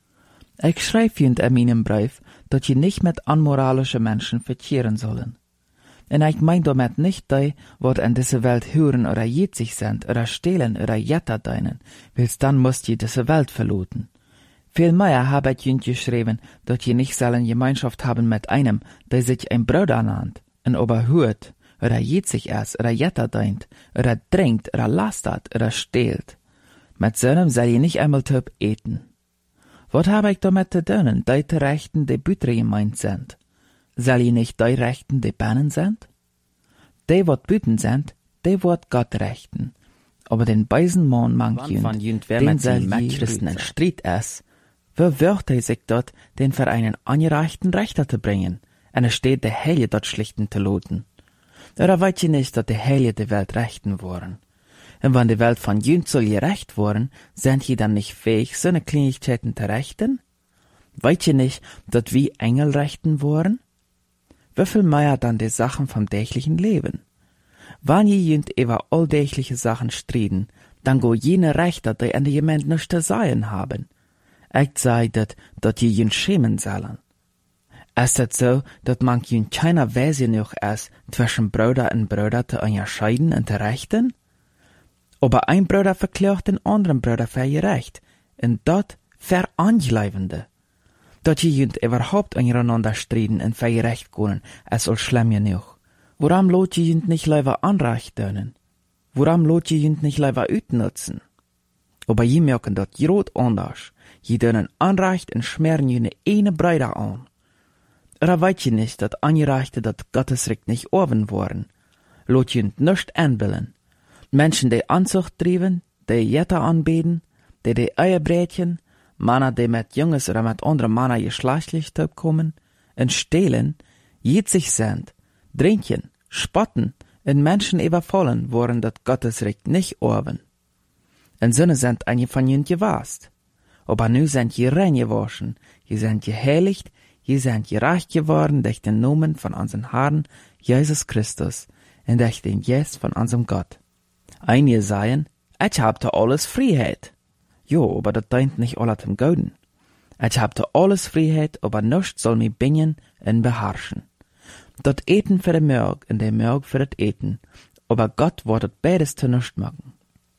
Ich schreibe in meinem Brief, dass je nicht mit unmoralische Menschen verkehren sollen. Und ich mein damit nicht die, wat in dieser Welt hören oder jetzig sind, oder stehlen oder jetter deinen, wils dann musst je diese Welt verloten. Vielmehr habe ich jünt geschrieben, dass je nicht sollen Gemeinschaft haben mit einem, der sich ein Bruder nannt, und oberhört, oder jetzig ist, oder jetter deint, oder trinkt, oder lastert, oder stehlt. Mit so einem soll je nicht einmal töp eten. Wat habe ich damit zu tun, die Rechten, die Bütre gemeint sind? Soll je nicht die Rechten, die Bannen sind? Die, wat Büten sind, die wat Gott rechten. Aber den beisen Mann mank jünt, den soll mit Christen in Streit ist, wo wird sich dort, den für einen angereichten Rechter zu bringen, und es steht, der Heilige dort schlichten zu loten. Oder weißt ihr nicht, dass die Heilige die Welt rechten wollen? Und wenn die Welt von jünt soll gerecht worden, sind sie dann nicht fähig, so eine Kleinigkeiten zu rechten? Weißt ihr nicht, dass wir Engel rechten wollen? Wieviel mehr dann die Sachen vom dächlichen Leben? Wenn je jünt über alldächliche Sachen striden, dann go jene Rechter, die an die Gemeinde nichts zu sagen haben. Ich sei dat je jünt schämen sollen. Ist es so, dass man jünt keiner Weise noch ist, zwischen Bruder und Bruder zu unterscheiden und zu rechten? Aber ein Bruder verklagt den anderen Bruder für gerecht, und dort verangleivende. Dat je jünt überhaupt aneinander striden und für gerecht können, ist all schlimm genug. Warum lot je jünt nicht lieber Anrecht dönen? Warum lot je jünt nicht lieber utnutzen? Aber je merken dat grot anders. Je dönen Anrecht und schmeren jene eine Bruder an. Oder weißt je nicht, dat Angereichte dat Gottesrecht nicht oben worden? Lot jünt nicht anbillen. Menschen, die Anzucht trieben, die Jetter anbeten, die Eierbrätchen, Männer, die mit Junges oder mit anderen Männern geschlechtlich kommen, und stehlen, jitzig sind, trinken, spotten, und Menschen überfallen, worin das Gottesrecht nicht oben. Und so sind einige von ihnen gewasst. Aber nu sind je rein gewaschen, je sind geheiligt, je sind gerecht geworden durch den Namen von unserem Herrn Jesus Christus und durch den Jes von unserem Gott. Einige sagen, ich hab da alles Freiheit. Jo, aber das deint nicht alle zum Gouden. Ich hab da alles Freiheit, aber nichts soll mich bingen und beherrschen. Dat Eten für den Mörg und der Mörg für das Eten, aber Gott wird beides zu nichts machen.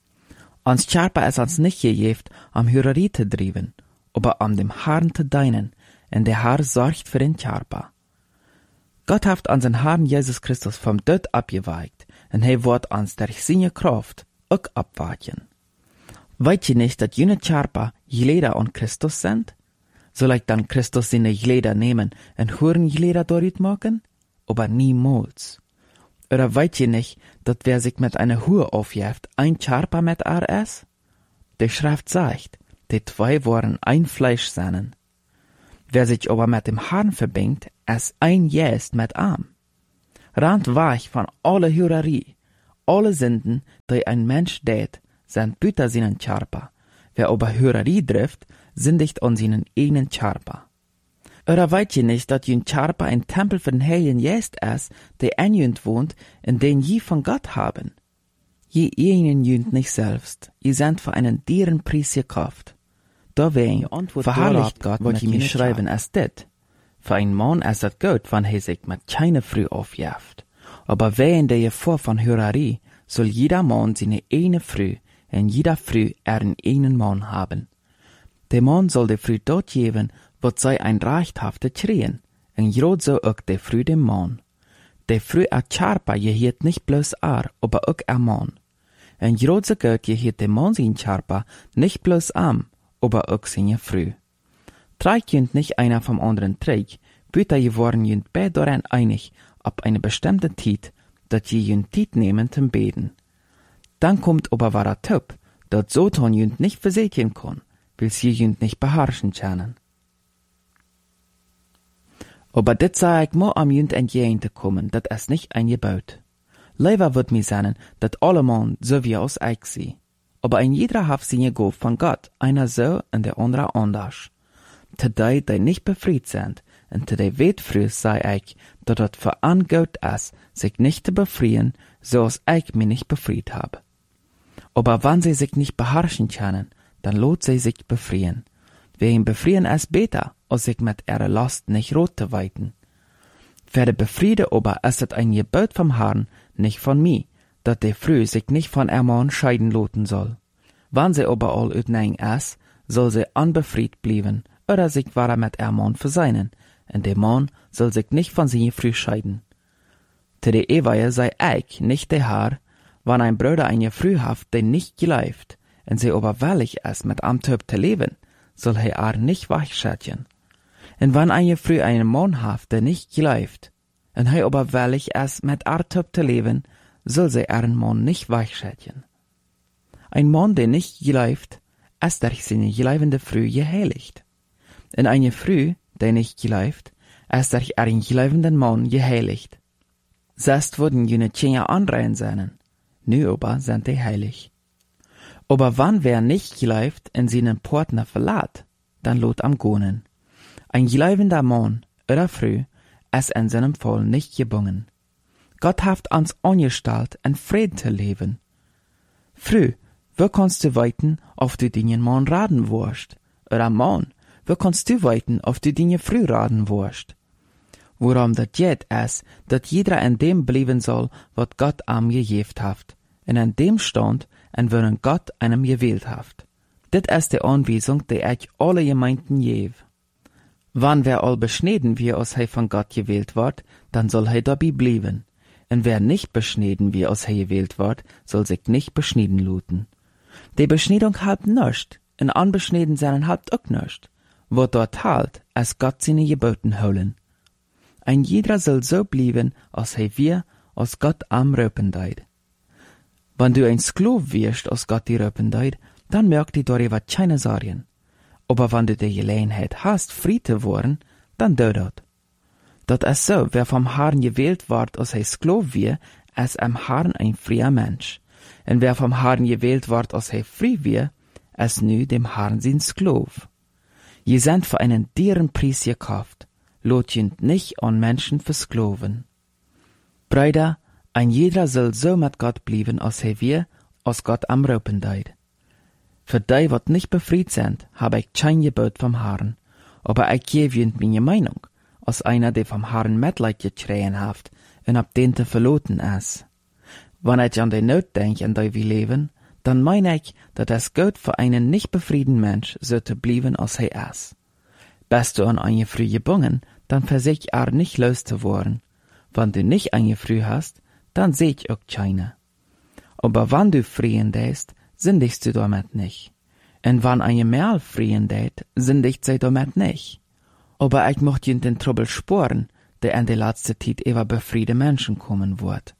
Uns Charpa ist uns nicht gegeft, am Hürerie zu drieben, aber am dem Herrn zu dienen, und der Herr sorgt für den Charpa. Gott hat unseren Herrn Jesus Christus vom Tod abgeweigt, und wird uns durch seine Kraft auch abweichen. Weißt ihr nicht, dass jene Charpa Glieder an Christus sind? Soll ich dann Christus seine Glieder nehmen und Hurenglieder dort machen? Aber niemals. Oder weißt ihr nicht, dass wer sich mit einer Hure aufjäft, ein Charpa mit ist? Die Schrift sagt, Die zwei waren ein Fleisch seinen. Wer sich aber mit dem Herrn verbindet, ist ein Geist mit ihm. Rand weich von alle Hürerie, alle Sünden, die ein Mensch tät, sind büter seinen Charpa. Wer aber Hürerie trifft, sündigt an seinen eigenen Charpa. Oder weet je nicht, dat jün Charpa ein Tempel von Heiligen Geist ist, der in jünt wohnt, in den je von Gott haben? Je ihnen jünt nicht selbst, je sind für einen dieren Preis gekauft. Da wen verherrlicht Gott, was je mir schreiben, ist dit. Für ein Mann ist das gut, wenn er sich mit keine Früh aufjaft. Aber wen der je vor von Hürerie, soll jeder Mann seine eine Früh, und jeder Früh einen einen Mann haben. Der Mann soll der Früh dort geben, wat sei ein rechthafte Trien, en jod so ook der Früh dem Mann. Der Früh a Charpa je hiet nicht bloß aber ook a Mann. En jod so gut je hiet der Mann sin Charpa nicht bloß aber ook seine Früh. Trägt jünt nicht einer vom anderen Träg, büter je worden jünt bei daran einig, ab eine bestimmte Tiet, dat je jünt Tiet nehmen zum Beten. Dann kommt aber wahrer Typ, dat so ton jünt nicht versätjen kann, will's je jünt nicht beherrschen können. Aber dit sei ich mo am jünt entgegen te kommen, dat es nicht eingebaut. Leider wird mir sagen, dat alle Mann so wie aus ich sie. Aber ein jeder hat seine Gabe von Gott, einer so und der andere anders. Te die nicht befried sind, und te die weet früh sei ich, dat het für an gut ist, sich nicht zu befrieden, so als ich mich nicht befried habe. Aber wenn sie sich nicht beherrschen können, dann lohnt sie sich befrieden. Wer ihn befrieden ist besser, als sich mit ihrer Last nicht rot zu weiten. Für die Befriede aber ist es ein Gebot vom Herrn, nicht von mir, dat der Früh sich nicht von ihr Mann scheiden loten soll. Wenn sie aber all utnein ist, soll sie unbefried bleiben, oder sich wahrer mit ihr Mann verseinen, und der Mann soll sich nicht von seiner Früh scheiden. Zu der Eweie sei ich, nicht der Herr, wenn ein Bruder eine Früh haft, der nicht geleift, und sie aber willig ist, mit am Typ zu leben, soll er nicht weichschätzen. Und wenn eine Früh einen Mann haft, der nicht geleift, und er aber willig ist, mit Typ zu leben, soll sie ihren Mann nicht weichschätzen. Ein Mann, der nicht geleift, ist durch seine geleivende Früh geheiligt. Und eine Früh, der nicht geleift, ist durch ihren geleivenden Mann geheiligt. Selbst wurden jene Tjener anreihen seinen, nu aber sind die heilig. Aber wann wer nicht geleift in seinen Partner verlässt, dann lot am Gonen. Ein geleivender Mann oder Früh ist in seinem Fall nicht gebunden. Gott hat uns angestellt, in Frieden zu leben. Früh, wo kannst du weiten, auf du den Mann raten wirst? Oder Mann, wo kannst du weiten, auf du den Früh raten wirst? Worum das geht, ist, dass jeder in dem bleiben soll, was Gott am gegeben hat, und in dem Stand, in worin Gott einem gewählt hat. Dit ist die Anweisung, die ich alle Gemeinden gebe. Wann wer all beschneden wie aus he von Gott gewählt wird, dann soll he dabei bleiben. Und wer nicht beschneden wie aus he gewählt wird, soll sich nicht beschneden luten. Die Beschneidung halt nischt, und unbeschneden seinen halt auch nischt. Wo dort halt, als Gott seine Geboten holen. Ein jeder soll so bleiben, als he wir, als Gott am Röpen deit. Wenn du ein Sklav wirst, als Gott die Röpen deit, dann merkt die darüber keine Sorgen. Aber wenn du die Gelegenheit hast, frei zu werden, dann do dat. Dat ist so, wer vom Herrn gewählt wird, als he Sklav wir, ist am Herrn ein freier Mensch. Und wer vom Herrn gewählt wird, als he frei wir, ist nu dem Herrn sein Sklav. Je sind für einen dearen Preis gekauft, lot jent nicht an Menschen versklaven. Brüder, ein jeder soll so mit Gott bleiben, als he wir, als Gott am Röpen deit. Für die, wat nicht befried sind, habe ich kein Gebot vom Herrn, aber ich gebe jent meine Meinung, als einer, der vom Herrn Mitleid geschreien hat und ab den te verloten ist. Wenn ich an die Not denke, in der wir leben, dann meine ich, dass es gut für einen nicht befriedenen Mensch so zu bleiben, als er ist. Bist du an eine Früh gebunden, dann versich nicht loszuwerden. Wenn du nicht eine Früh hast, dann seh ich auch keine. Aber wenn du frieren däst, sündigst du damit nicht. Und wenn eine Merl frieren dät, sündigt sie damit nicht. Aber ich möchte in den Trouble sporen, der in der letzte Zeit über befriede Menschen kommen wird.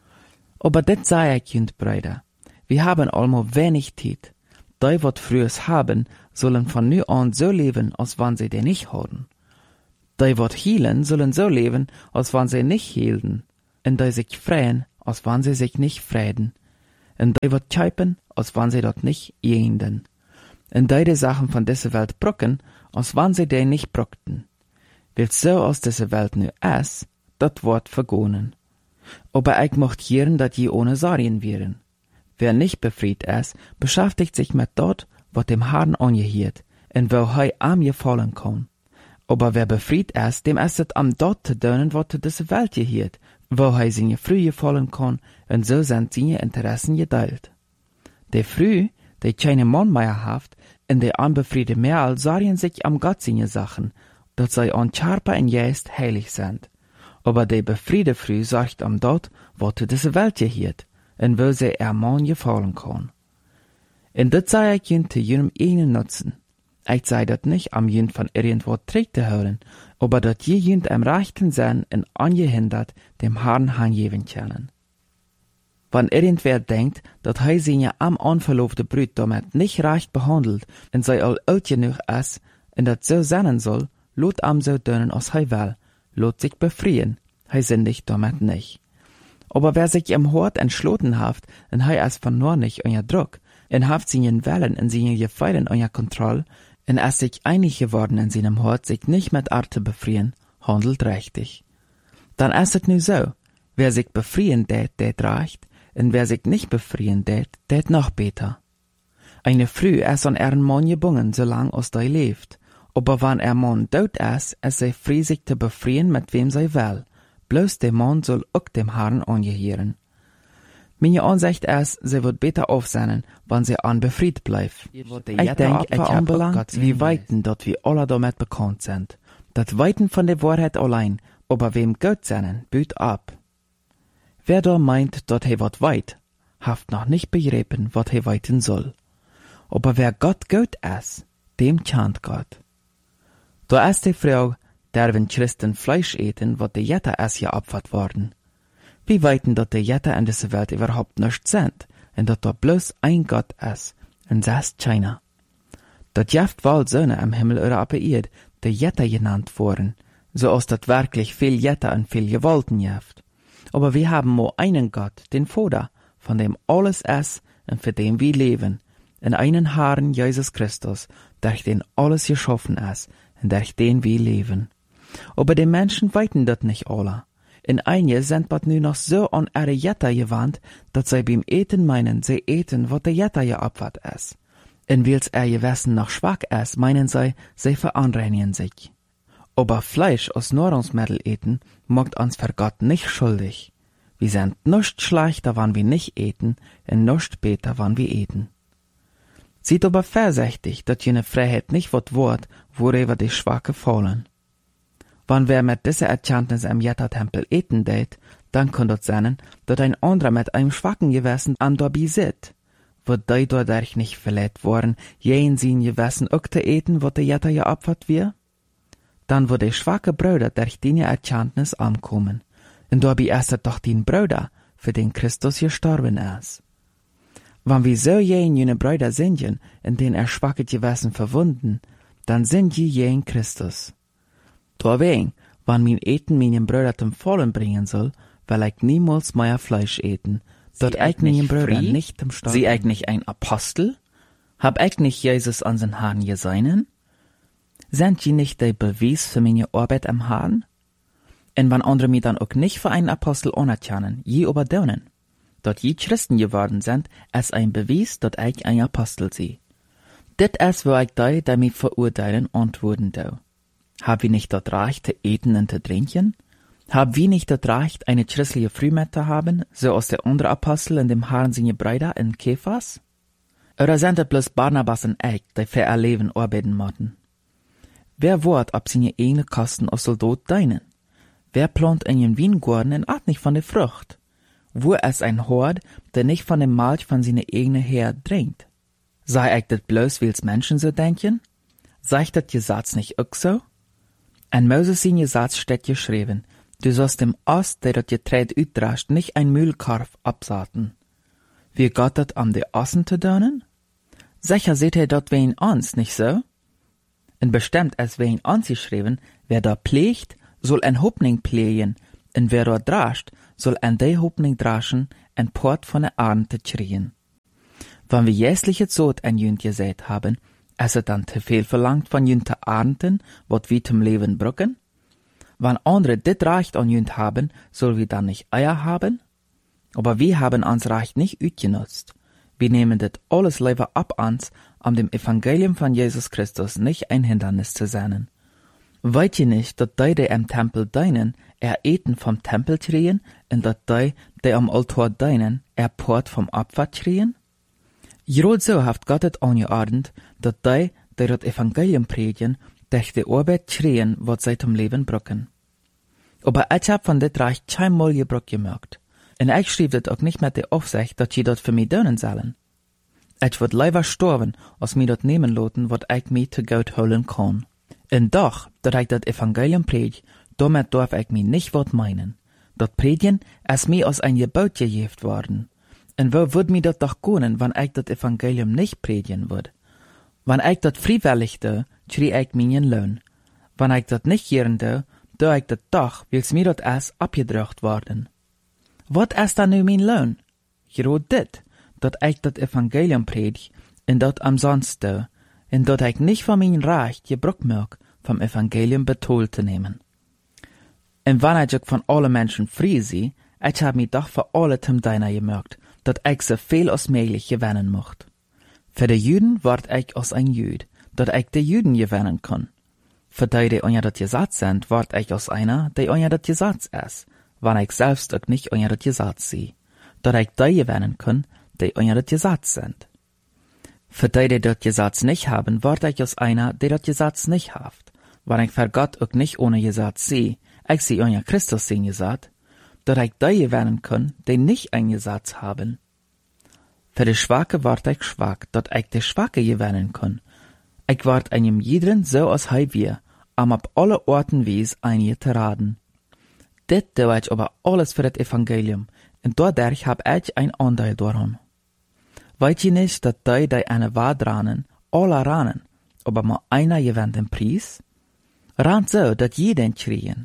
Aber das sei ich, Brüder. Wir haben allmo wenig Zeit. Die, wat frühes haben, sollen von nu an so leben, als wann sie den nicht haben. Die wat hielen, sollen so leben, als wann sie nicht hielten. Und die sich freien, als wann sie sich nicht freiden. Und die wat tjeipen, als wann sie dort nicht jehenden. Und die Sachen von dieser Welt brucken, als wann sie den nicht bruckten. Willst so aus dieser Welt nu es, dat Wort vergonen. Aber ich mocht hieren, dat je ohne Sarien wären. Wer nicht befried es, beschäftigt sich mit dort, wat dem Herrn angehiert, und wo hei am gefallen kann. Aber wer befried es, dem esset am dort te dönen, wat diese Welt gehiert, wo hei seine früh gefallen kann, und so sind seine Interessen geteilt. Die früh, die keine Mann mehr haft, und die anbefriede Merl sarien sich am Gott seine Sachen, dat sei an Charpa und Geist heilig sind. Aber die befriede früh sorgt am dort, wat diese Welt gehiert, und wo sie Mann gefallen kann. Und das sei ich jün zu jenem einen nutzen. Ich sei dat nicht am jün von irgendwo trägt zu hören, aber dat je jün am rechten Sinn und angehindert dem Herrn hangeben können. Wenn irgendwer denkt, dat hei seine am anverlobte Brüd damit nicht recht behandelt und sei all alt genug ist und dat so sein soll, lot am so dönen als hei will, lot sich befriehen, hei sündigt damit nicht. Aber wer sich im Hort entschlossen haft, und hei es von nur nicht euer Druck, und haft seinen Wellen und seine Gefallen euer Kontroll, und es sich einig geworden in seinem Hort, sich nicht mit Arte befriehen, handelt richtig. Dann ist es nu so, wer sich befriehen tät reicht, und wer sich nicht befriehen tät noch besser. Eine Früh ist an ihren Mann gebungen, solang als der lebt, aber wenn Mann tot ist, es sei frei sich zu befriehen, mit wem sei will. Bloß der Mann soll auch dem Herrn angehören. Meine Ansicht ist, sie wird besser aufsehen, wenn sie unbefriedet bleibt. Ich denke, ich anbelangt, wie weiten dort wir alle damit bekannt sind. Das Weiten von der Wahrheit allein, aber wem Gott seinen, büt ab. Wer da meint, dort he wat weit, haft noch nicht begreifen, wat he weiten soll. Aber wer Gott ist, dem chant Gott. Da ist die Frau, der wenn Christen Fleisch eten, wat die Jetta es ja abfahrt worden. Wie weiten dat die Jetta in dieser Welt überhaupt nicht sind, und dat da bloß ein Gott ist, und das ist China. Dat jaft wohl Söhne am Himmel oder ab Erd, die Jetta genannt worden, so als dat wirklich viel Jetta und viel Gewalten jaft. Aber wir haben nur einen Gott, den Vater, von dem alles ist und für den wir leben, und einen Herrn Jesus Christus, durch den alles geschaffen ist und durch den wir leben. Aber die Menschen weiten dat nicht alle. In einige sind bat nu noch so an ihre Jetta gewandt, dat sie beim Eten meinen, sie eten, wat der Jetta ja abwart ist. Und weils Gewissen noch schwach ist, meinen sie verunreinigen sich. Aber Fleisch aus Nahrungsmittel eten, macht uns für Gott nicht schuldig. Wir sind nicht schlechter, wann wir nicht eten, und nicht besser, wann wir eten. Sieht aber vorsichtig, dat jene Freiheit nicht wird, worüber die Schwache fallen. Wenn wer mit dieser Erkenntnis am Jetta-Tempel eten tät, dann kann das sein, dass ein anderer mit einem schwachen Gewissen an dabei sitzt. Wird die dadurch nicht verletzt worden, jen sein Gewissen auch zu eten, was der Jetta ja abfahrt wir? Dann wird die schwache Brüder durch die Erkenntnis ankommen. Und dabei ist es doch den Brüder, für den Christus gestorben ist. Wenn wir so jene Brüder sind, in denen schwache Gewissen verwunden, dann sind jen Christus. Deswegen, wenn mein Eten meinen Brüder zum Fallen bringen soll, will ich niemals mehr Fleisch eten, dort ich meinen Brüder nicht zum Sterben. Sie ich nicht ein Apostel? Hab ich nicht Jesus an den Herrn geseinen? Sind die nicht der Beweis für meine Arbeit am Herrn? Und wenn andere mich dann auch nicht für einen Apostel anerkennen, je überdaunen, dort je Christen geworden sind, ist ein Beweis, dass ich ein Apostel sie. Dit ist, wo ich die mich verurteilen, antworten do. Hab wir nicht das Recht zu eten und zu trinken? Hab wir nicht das Recht, eine christliche Frühmette zu haben, so als der andere Apostel und dem Herrn seine Brüder in Kephas? Oder sind es bloß Barnabas und ich, die für ihr Leben arbeiten müssen? Wer wird ab seine eigene Kosten als Soldat dienen? Wer plant in den Weingarten und at nicht von der Frucht? Wo ist ein Hort, der nicht von dem Milch von seiner eigenen Herr trinkt? Sei ich das bloß, weil's Menschen so denken? Sei ich das Gesetz nicht auch so? En Moses sein Gesetz steht geschrieben, du sollst dem Ost, der das Getreide uitdrascht, nicht ein Mühlkarf absaaten. Wie Gott dat am de Ossen zu dönen? Sicher seht ihr dort wen uns, nicht so? Und bestimmt es wen uns geschrieben, wer da pflegt, soll ein Hoffnung pflegen, und wer da drascht, soll an die Hoffnung draschen, ein Port von der Ernte kriegen. Wenn wir jährliche Zot an Jünd gesät haben, ist es dann zu viel verlangt von Jünd zu ernten, wat wir zum Leben brücken? Wenn andere dit Recht an Jünd haben, soll wir dann nicht Eier haben? Aber wir haben uns Recht nicht utgenutzt. Wir nehmen dit alles lieber ab uns, um dem Evangelium von Jesus Christus nicht ein Hindernis zu sein. Weet je nicht, dat die im Tempel deinen, eten vom Tempel kriegen, und dat die am Altar deinen, Port vom Opfer kriegen? Gerade so haft Gott het angeordnet, dat die dat Evangelium predigen, durch die Arbeit kriegen, wat sie zum Leben brücken. Aber ich hab von dit Recht kein Mal Gebrauch gemerkt. Und ich schrieb dit auch nicht mit der Aufsicht, dat sie dat für mich tun sollen. Ich würd lieber sterben, als mir dat nehmen lassen, wat ich mir zu Gott holen kann. Und doch, dat ich dat Evangelium predige, damit darf ich mir nicht wat meinen. Dat Predigen ist mir aus ein Gebot gegeben worden. Und wo würd mir dat doch können, wenn ich dat Evangelium nicht predigen würd? Wenn ich dat freiwillig tue, krieg ich meinen Lohn. Wenn ich dat nicht gern tue ich dat doch, weil's mir dat erst abgedrückt worden. Wat ist dann nu mein Lohn? Gerade dit, dat ich dat Evangelium predige, und dat umsonst tue, und dat ich nicht von mein Recht Gebrauch mag, vom Evangelium betont zu nehmen. Und wenn ich auch von allen Menschen frei sie, ich hab mich doch für alle zum Deiner gemerkt, dat ich so viel als möglich gewinnen mocht. Für die Juden ward ich als ein Jüd, dat ich die Juden gewinnen kann. Für die unter dat Gesetz sind, ward ich als einer, der unter dat Gesetz ist, wenn ich selbst auch nicht unter dat Gesetz sie, dat ich die gewinnen kann, die unter dat Gesetz sind. Für die dat Gesetz nicht haben, ward ich als einer, der dat Gesetz nicht haft, wenn ich für Gott auch nicht ohne Gesetz sie, ich sie unter Christus sehen gesagt, dat ich die gewinnen kann, die nicht ein Gesetz haben. Für die Schwache ward ich schwach, dat ich die Schwache gewinnen kann. Ich ward einem jeden so als wir, ab alle Orten wies einige zu raten. Dit tue ich aber alles für das Evangelium, und dadurch hab ich ein Anteil daran. Weet je nicht, dat die eine Wahrheit ranen, alle ranen, aber mal einer gewinnt den Preis? Rand so, dat jeden kriegen.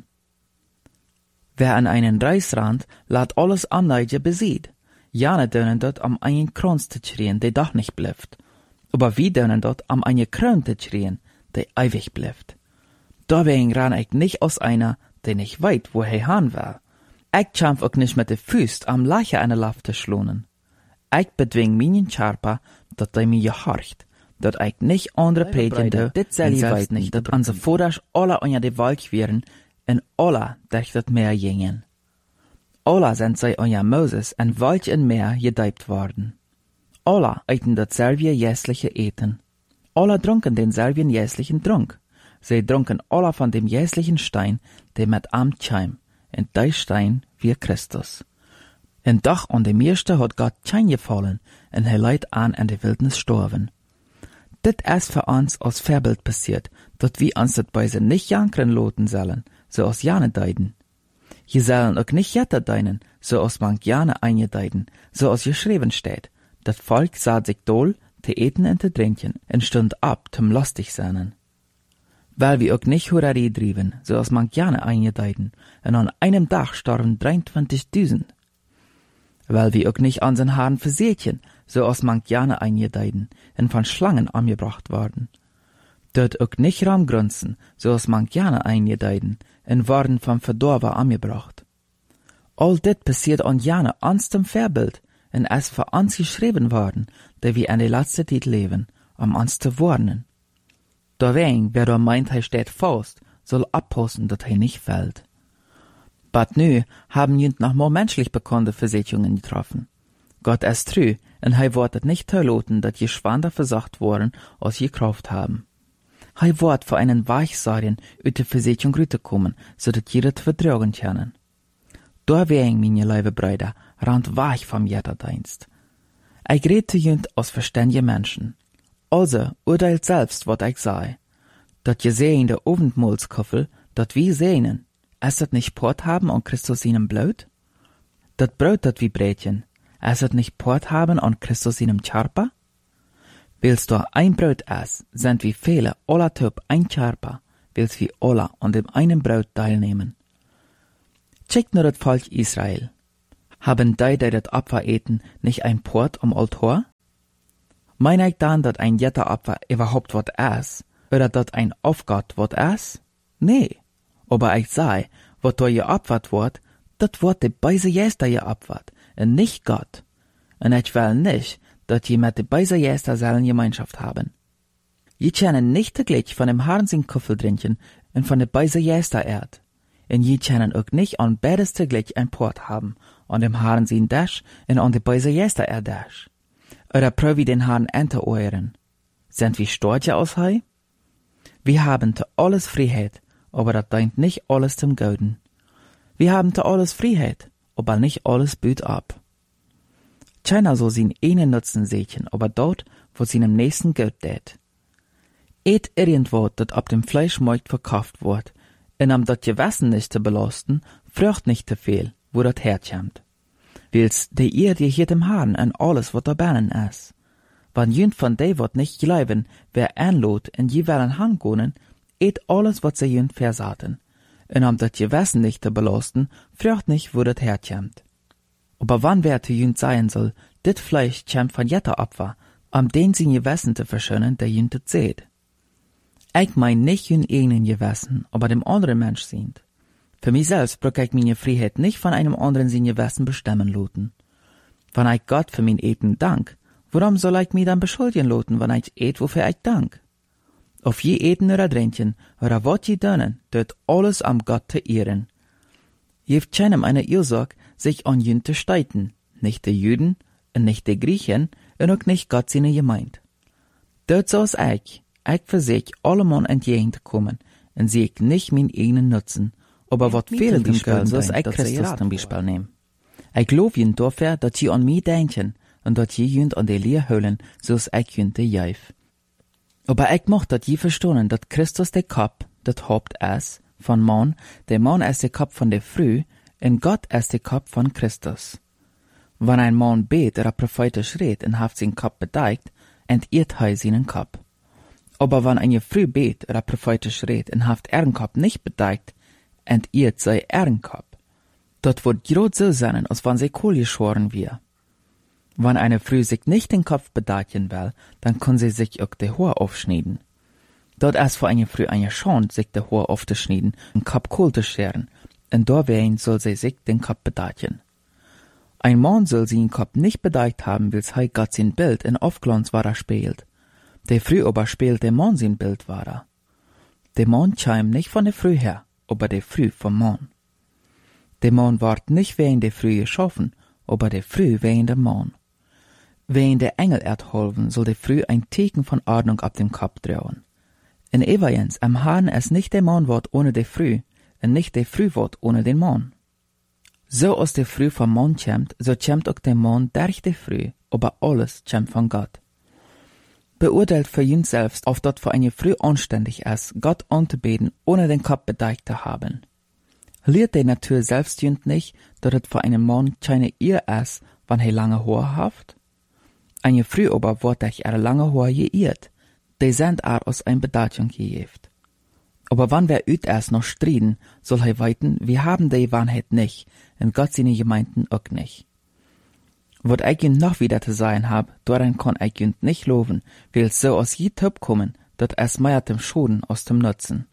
Wer an einen Reis rannt, lässt alles andere besieht. Jane dönen dort am einen Kranz zu schrien, der doch nicht bleibt. Aber wir dönen dort am einen Kron zu schrien, der ewig bleibt. Deswegen ran ich nicht aus einer, der nicht weit, wo er hin will. Ich kämpf auch nicht mit den Füßen am Leiche eine Lauf zu schlonen. Ich bedwing meinen Charpa, dat er mir gehorcht, dat ich nicht andere predigen do, dit selli weiß nicht, dat unsere Vordersch alle unter die Wolk wären, en alle durch dat Meer gingen. Alle sind sie unter Moses en Wolk in Meer gedeibt worden. Alle eten dasselbe jässliche Eten. Alle trunken denselben jässlichen Trunk. Sie trunken alle von dem jässlichen Stein, der mit am Scheim, und der Stein wie Christus. Und doch an dem Meerste hat Gott kein gefallen, und er leidt an der Wildnis sterben. Dit ist für uns als Vorbild passiert, dat wir uns dat Beise nicht jankern loten sollen, so als jane deiden. Je sollen auch nicht jetter deinen, so als man jane eingedeiden, so als geschrieben steht. Das Volk sah sich doll, te eten und te trinken, und stund ab, zum lustig seinen. Weil wir auch nicht Hurerei drieben, so als man jane eingedeiden, und an einem Tag starben 23.000. Weil wir auch nicht an den Haaren versehtchen, so als man jane eingedeiden, und von Schlangen angebracht worden. Dort auch nicht Raumgrunzen, so als man jane eingedeiden, und worden vom Verdorber angebracht. All dit passiert an jane ans dem Vorbild, und es für uns geschrieben worden, da wir in der letzten Zeit leben, uns zu warnen. Deswegen, wer da meint, er steht fast, soll abpassen, dass er nicht fällt. But nu haben jünd noch mal menschlich bekannte Versicherungen getroffen. Gott ist treu, und er wird nicht verloten, dass je schwander versucht worden, als je gekauft haben. Er wird für einen Weichsagen ut der Versicherung rüberkommen, so dass jeder zu vertragen können. Deswegen, meine liebe Brüder, rannt weich vom Jetterdienst. Ich rede zu jünd aus verständigen Menschen. Also, urteilt selbst, wat ich sei. Dat je sehen der Abendmahlskoffel, dat wir sehnen, es dat nicht Port haben an Christus ihnen Blut? Dat Brot dat wie Brätchen, es dat nicht Port haben an Christus ihnen Charpa? Willst du ein Brot essen, sind wie viele alla typ ein Charpa, willst wie alla an dem einen Brot teilnehmen. Check nur das Volk Israel. Haben die das Opfer eten, nicht ein Port am Altar? Mein ich dann, dass ein jetter Opfer überhaupt wat es? Oder dass ein Aufgott wat es? Nee. Aber ich sei, wat da geopfert wird, dat wird de Beise Jester geopfert, und nicht Gott. Und ich will nicht, dass die mit de Beise Jester sollen Gemeinschaft haben. Je kennen nicht täglich von dem Herrn sin Kuffel trinken und von de Beise Jester Erd. Und je kennen auch nicht an beides täglich ein Port haben, an dem Herrn sin Dash und an de Beise Jester Erd Dash. Oder prövi den Herrn ente euren. Sind wir stolz aus hei? Wir haben te alles Freiheit, aber das deint nicht alles zum Gouden. Wir haben te alles Freiheit, aber nicht alles büt ab. Keiner soll sin einen Nutzen sehen, aber dort, wo seinem nächsten Geld tät. Et irgendwo, dat ab dem Fleischmarkt verkauft wird, und am dat Gewissen nicht zu belasten, fragt nicht zu viel, wo dat herkommt. Wils de ihr die hier dem Herrn an alles, wat da bannen is. Wann jünd von de wat nicht gleiben, wer anlot in jeweiligen Handgonen, et alles, wat sie jünd versaten. Und am dat Gewissen nicht zu belasten, fragt nicht, wo dat herkommt. Aber wann wer zu jünd sein soll, dit Fleisch kommt von jetter Opfer, am den sie Gewissen zu verschönen, der jünd het seht. Ich mein nicht jünd eigenen Gewissen, aber dem anderen Mensch sind. Für mich selbst brauche ich meine Freiheit nicht von einem anderen sein Gewissen bestimmen lassen. Wenn ich Gott für mein Eten dank, warum soll ich mich dann beschuldigen lassen, wenn ich et, wofür ich dank? Auf je Eten oder Trinken, oder wat je dönen, tut alles am Gott zu ehren. Jeft keinem eine Ursache, sich an jünd zu streiten, nicht die Juden, und nicht die Griechen, und auch nicht Gott seine Gemeinde. Dort so ist ich für sich allemal entgegenzukommen, und sehe ich nicht mein eigenen Nutzen, aber wat viele dem Geld, so ist ich Christus zum Beispiel nehmen. Ich glaub jünd dafür, dass sie an mich denken, und dass sie jünd an die Lehr hüllen, so ist ich jünd die Jäuf. Aber ich mocht dat je verstehen, dass Christus der Kopf, das Haupt ist, von Mann, der Mann ist der Kopf von der Früh, und Gott ist der Kopf von Christus. Wenn ein Mann bet oder prophetisch redet und haft seinen Kopf bedeckt, entehrt er seinen Kopf. Aber wenn eine Früh bet oder prophetisch redet und haft ihren Kopf nicht bedeckt, entehrt sei ihren Kopf. Dort wird grad so sein, als wenn sie Kohl geschoren wir. Wenn eine Früh sich nicht den Kopf bedecken will, dann kann sie sich auch die Haare aufschneiden. Dort ist für eine Früh eine Chance, sich die Haare aufzuschneiden und Kopf Kohl zu scheren, und dawein soll sie sich den Kopf bedecken. Ein Mann soll seinen Kopf nicht bedeckt haben, weil er Gott sein Bild in Aufglanz war spielt. Der Früh aber spielt der Mann sein Bild war. Der Mann kam nicht von der Früh her, aber der Früh vom Mann. Der Mann ward nicht wegen der Früh geschaffen, aber der Früh wegen der Mann. Wegen der Engel erdholven soll der Früh ein Teken von Ordnung ab dem Kopf trauen. In Evajens am Herrn es nicht der Mann wort ohne der Früh, und nicht der Früh wort ohne den Mann. So aus der Früh vom Mann kämmt, so kämmt auch der Mann durch der Früh, aber alles kämmt von Gott. Beurteilt für ihn selbst, auf dort für eine Früh anständig ist, Gott anzubeten, ohne den Kopf bedeckt zu haben. Lehrt der Natur selbst jünd nicht, dass es für einen Mann keine Ehe ist, wenn er lange Haare haft? Eine Früh aber wird durch ihre lange Haare geirrt, die sind aus ein Bedeutung gejeft. Aber wann wer üt erst noch striden, soll er weiten, wir haben die Wahrheit nicht, und Gott seine Gemeinden auch nicht. Wat ich jünd noch wieder zu sagen hab, daran kann ich jünd nicht loben, weil es so aus je Typ kommen, dat es mehr dem Schaden aus dem Nutzen.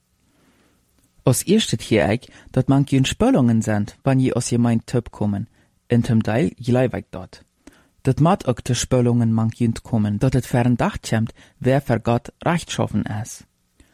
Aus ihr steht hier ich, dat man jünd Spöllungen sind, wann je aus jemand Typ kommen, in dem Teil je dort. Dat mat auch de Spöllungen man jünd kommen, dat et fern Dacht kämmt, wer für Gott rechtschaffen ist.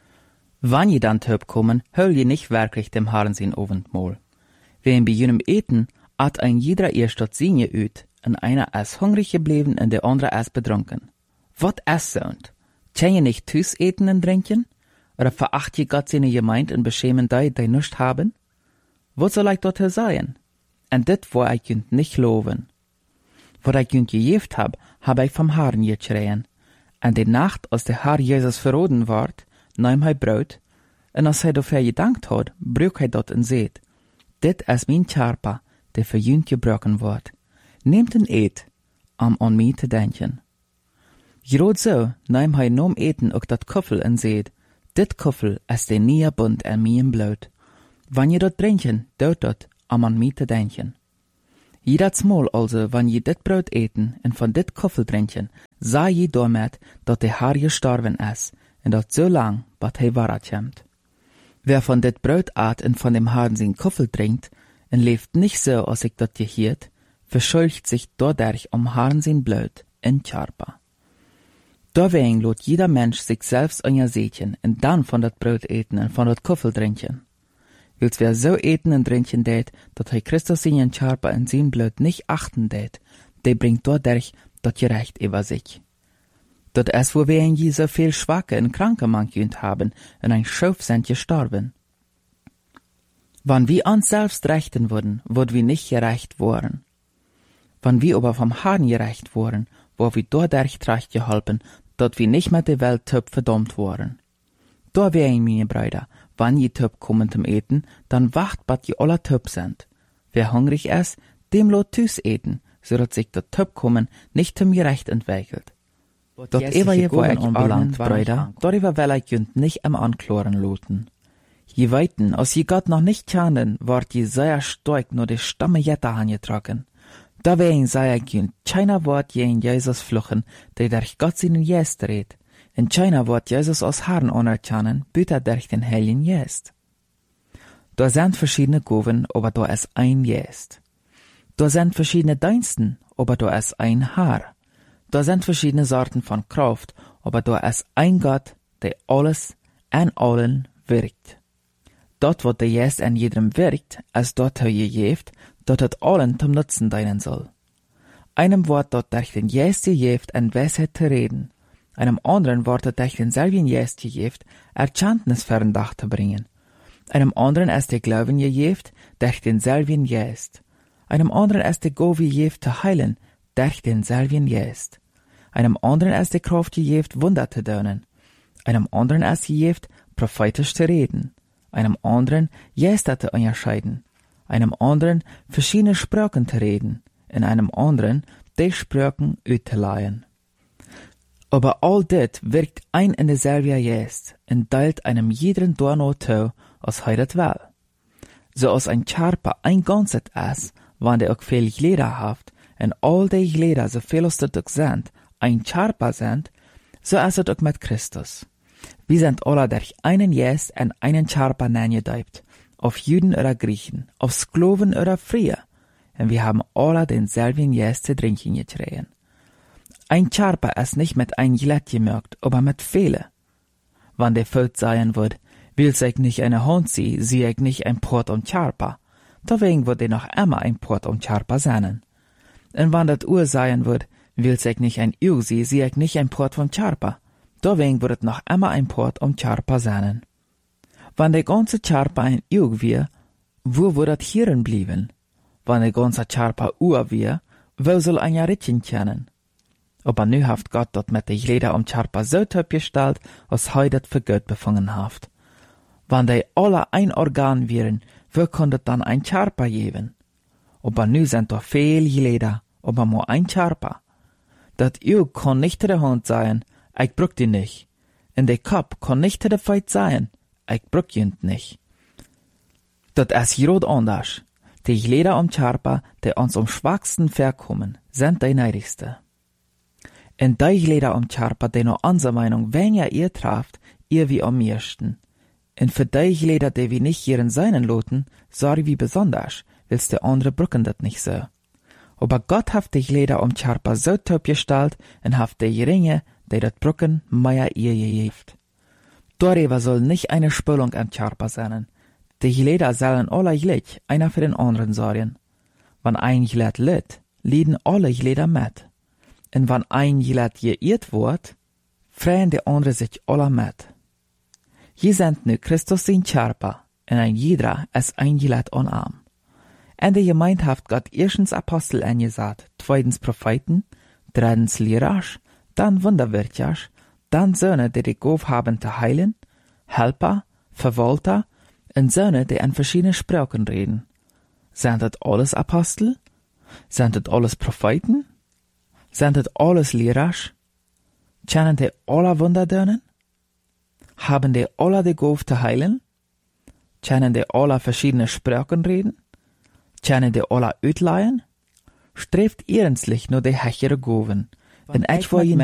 Wann je dann Typ kommen, höll je nicht wirklich dem Herrn sein Oventmahl. Wem bei jenem Eten, hat ein jeder erst dort Sinje üt, und einer ist hungrig geblieben und der andere ist betrunken. Wat ist sound? Kann je nicht Tüß eten und trinken? Oder veracht je Gott seine Gemeinde und beschämen die nicht haben? Wat soll ich dort sein? Und dit wo ich jünd nicht loben. Wo ich jünd gejeft hab ich vom Herrn geschreien. Und die Nacht, als der Herr Jesus verroden ward, nahm er Brot, und als er dafür gedankt hat, brüch er dort und seht, dit ist mein Charpa, der für jünd gebrochen wird. Nehmt en eet, an mich zu denken. Groot zo, neem hij nom eten ook dat koffel en zeed, dit koffel is de nieuwe bund en mijn bloed. Wanneer dat drinken, doet dat, om aan mij te denken. Jedersmal also, wanneer je dit brood eten en van dit koffel drinken, zei je daarmet dat de Heer gestorven is, en dat zo lang, wat hij waarheid komt. Wer van dit brood eet en van dem Herrn zijn koffel drinkt, en leeft niet zo als ik dat geheerd, verschuldigt zich dadurch Herrn zijn bloed in Charpa. Deswegen laat jeder Mensch sich selbst onderzetten en dan van dat brood eten en van dat koffel drinken. Wils wer so eten en drinken deed, dat hij Christus in Charpa en zijn bloed niet achten deed, die bringt dadurch dat gerecht über sich. Dat is wo wir in je so viel Schwache en Kranke man kunt haben, en ein Schuf sind gestorben. Wann wir uns selbst rechten würden, würd wir nicht gerecht worden. Wann wir aber vom Herrn gerecht worden, wo wir dadurch recht geholpen, dat wir nicht mit der Welt töp verdammt worden. Da wären meine Brüder, wann je töp kommen zum Eten, dann wacht, bat je alle töp sind. Wer hungrig ist, dem lot tüs eten, so dat sich dat töp kommen nicht zum Gerecht entwickelt. Dat ever je wo ich anbelangt, Brüder, darüber will ich jünd nicht am Ankloren loten. Je weiten, als je Gott noch nicht kennen, ward je sehr stark nur die Stamme Jetta angetragen. Da wegen sei ich jünd, keiner Wort je in Jesus fluchen, der durch Gott seinen Geist redet. In keiner Wort Jesus als Herrn anerkennen, büter durch den Heiligen Geist. Da sind verschiedene Goven, aber da ist ein Geist. Da sind verschiedene Diensten, aber da ist ein Herr. Da sind verschiedene Sorten von Kraft, aber da ist ein Gott, der alles an allen wirkt. Dort, wo der Geist an jedem wirkt, als dort er geeft, dort het allen zum Nutzen dienen soll. Einem Wort dort durch den Geist geeft an Weisheit zu reden, einem anderen Wort dort durch denselben Geist geeft, Erkenntnis verndach zu bringen. Einem anderen ist der Glauben geeft, durch denselben Geist. Einem anderen ist der Gabe geeft zu heilen, durch denselben Geist. Einem anderen ist die Kraft geeft, Wunder zu tun. Einem anderen ist geeft, prophetisch zu reden. Einem anderen Geister zu unterscheiden. Einem anderen verschiedene Sprachen zu reden. In einem anderen die Sprachen auszuleihen. Aber all dit wirkt ein in derselbe Geist und teilt einem jeden Dorno zu, als hij dat will. So als ein Charpa ein Ganzes ist, wann der auch viel Glieder haft, und all die Glieder, so viel als das auch sind, ein Charpa sind, so ist es auch mit Christus. Wir sind alle durch einen Geist und einen Charpa neingedeibt, auf Juden oder Griechen, auf Sklaven oder Freie, und wir haben alle denselben Geist zu trinken getrunken. Ein Charpa ist nicht mit ein Glätt gemerkt, aber mit viele. Wann der Volk sagen wird, will ich nicht eine Hand sie, sehe ich nicht ein Port und Charpa, deswegen wird er noch immer ein Port und Charpa sein. Und wann das Uhr sagen wird, will ich nicht ein Uhr sie, sehe ich nicht ein Port von Charpa, deswegen wird es noch immer ein Port und Charpa sein. Wann der ganze Charpa ein Uhr wir, wo wird das hierin blieben? Wann der ganze Charpa Uhr wir, wo soll ein Rittchen kennen? Aber nu haft Gott dat mit de Glieder Charpa so töp gestellt, als hij dat für Gott befangen haft. Wann die alle ein Organ wären, wo konnte dann ein Charpa geben? Aber nu sind doch viel Glieder, aber nur ein Charpa. Dat Auge kann nicht der Hand sein, ich brück die nicht. In de Kopf kann nicht der Feit sein, ich brück jünd nicht. Dat is groot anders. Die Glieder Charpa, die uns schwachsten verkommen, sind die neidigste. En die Glieder Charpa, die noch unsere Meinung weniger ihr traft, ihr wie am meisten. En für die Glieder, die wir nicht hierin seinen loten, sorry wie besonders, willst die andere brücken dat nicht so. Aber Gott hat die Glieder Charpa so top gestellt und hat die geringe, die dat brücken, mehr ihr gegeft. Darüber soll nicht eine Spülung am Charpa sein. Die Glieder sollen alle gleich, einer für den anderen sorgen. Wenn ein Glied litt, lieden alle Glieder mit. Und wenn ein Glied geirrt wird, freuen die anderen sich alle mit. Je sind nu Christus in Charpa, und ein jeder ist ein Glied an Arm. Und die Gemeinde hat Gott erstens Apostel angesagt, zweitens Propheten, drittens Lehrer, dann Wunderwirker, dann Söhne, die Gabe haben zu heilen, Helfer, Verwalter und Söhne, die an verschiedene Sprachen reden. Sind das alles Apostel? Sind das alles Propheten? Sind das alles Lehrer? Kennen die alla Wunder dönen? Haben die alla de Gauf zu heilen? Kennen die alla verschiedene Sprachen reden? Kennen die alla uitleihen? Streeft ernstig nur die hechere Goven. En ich wil je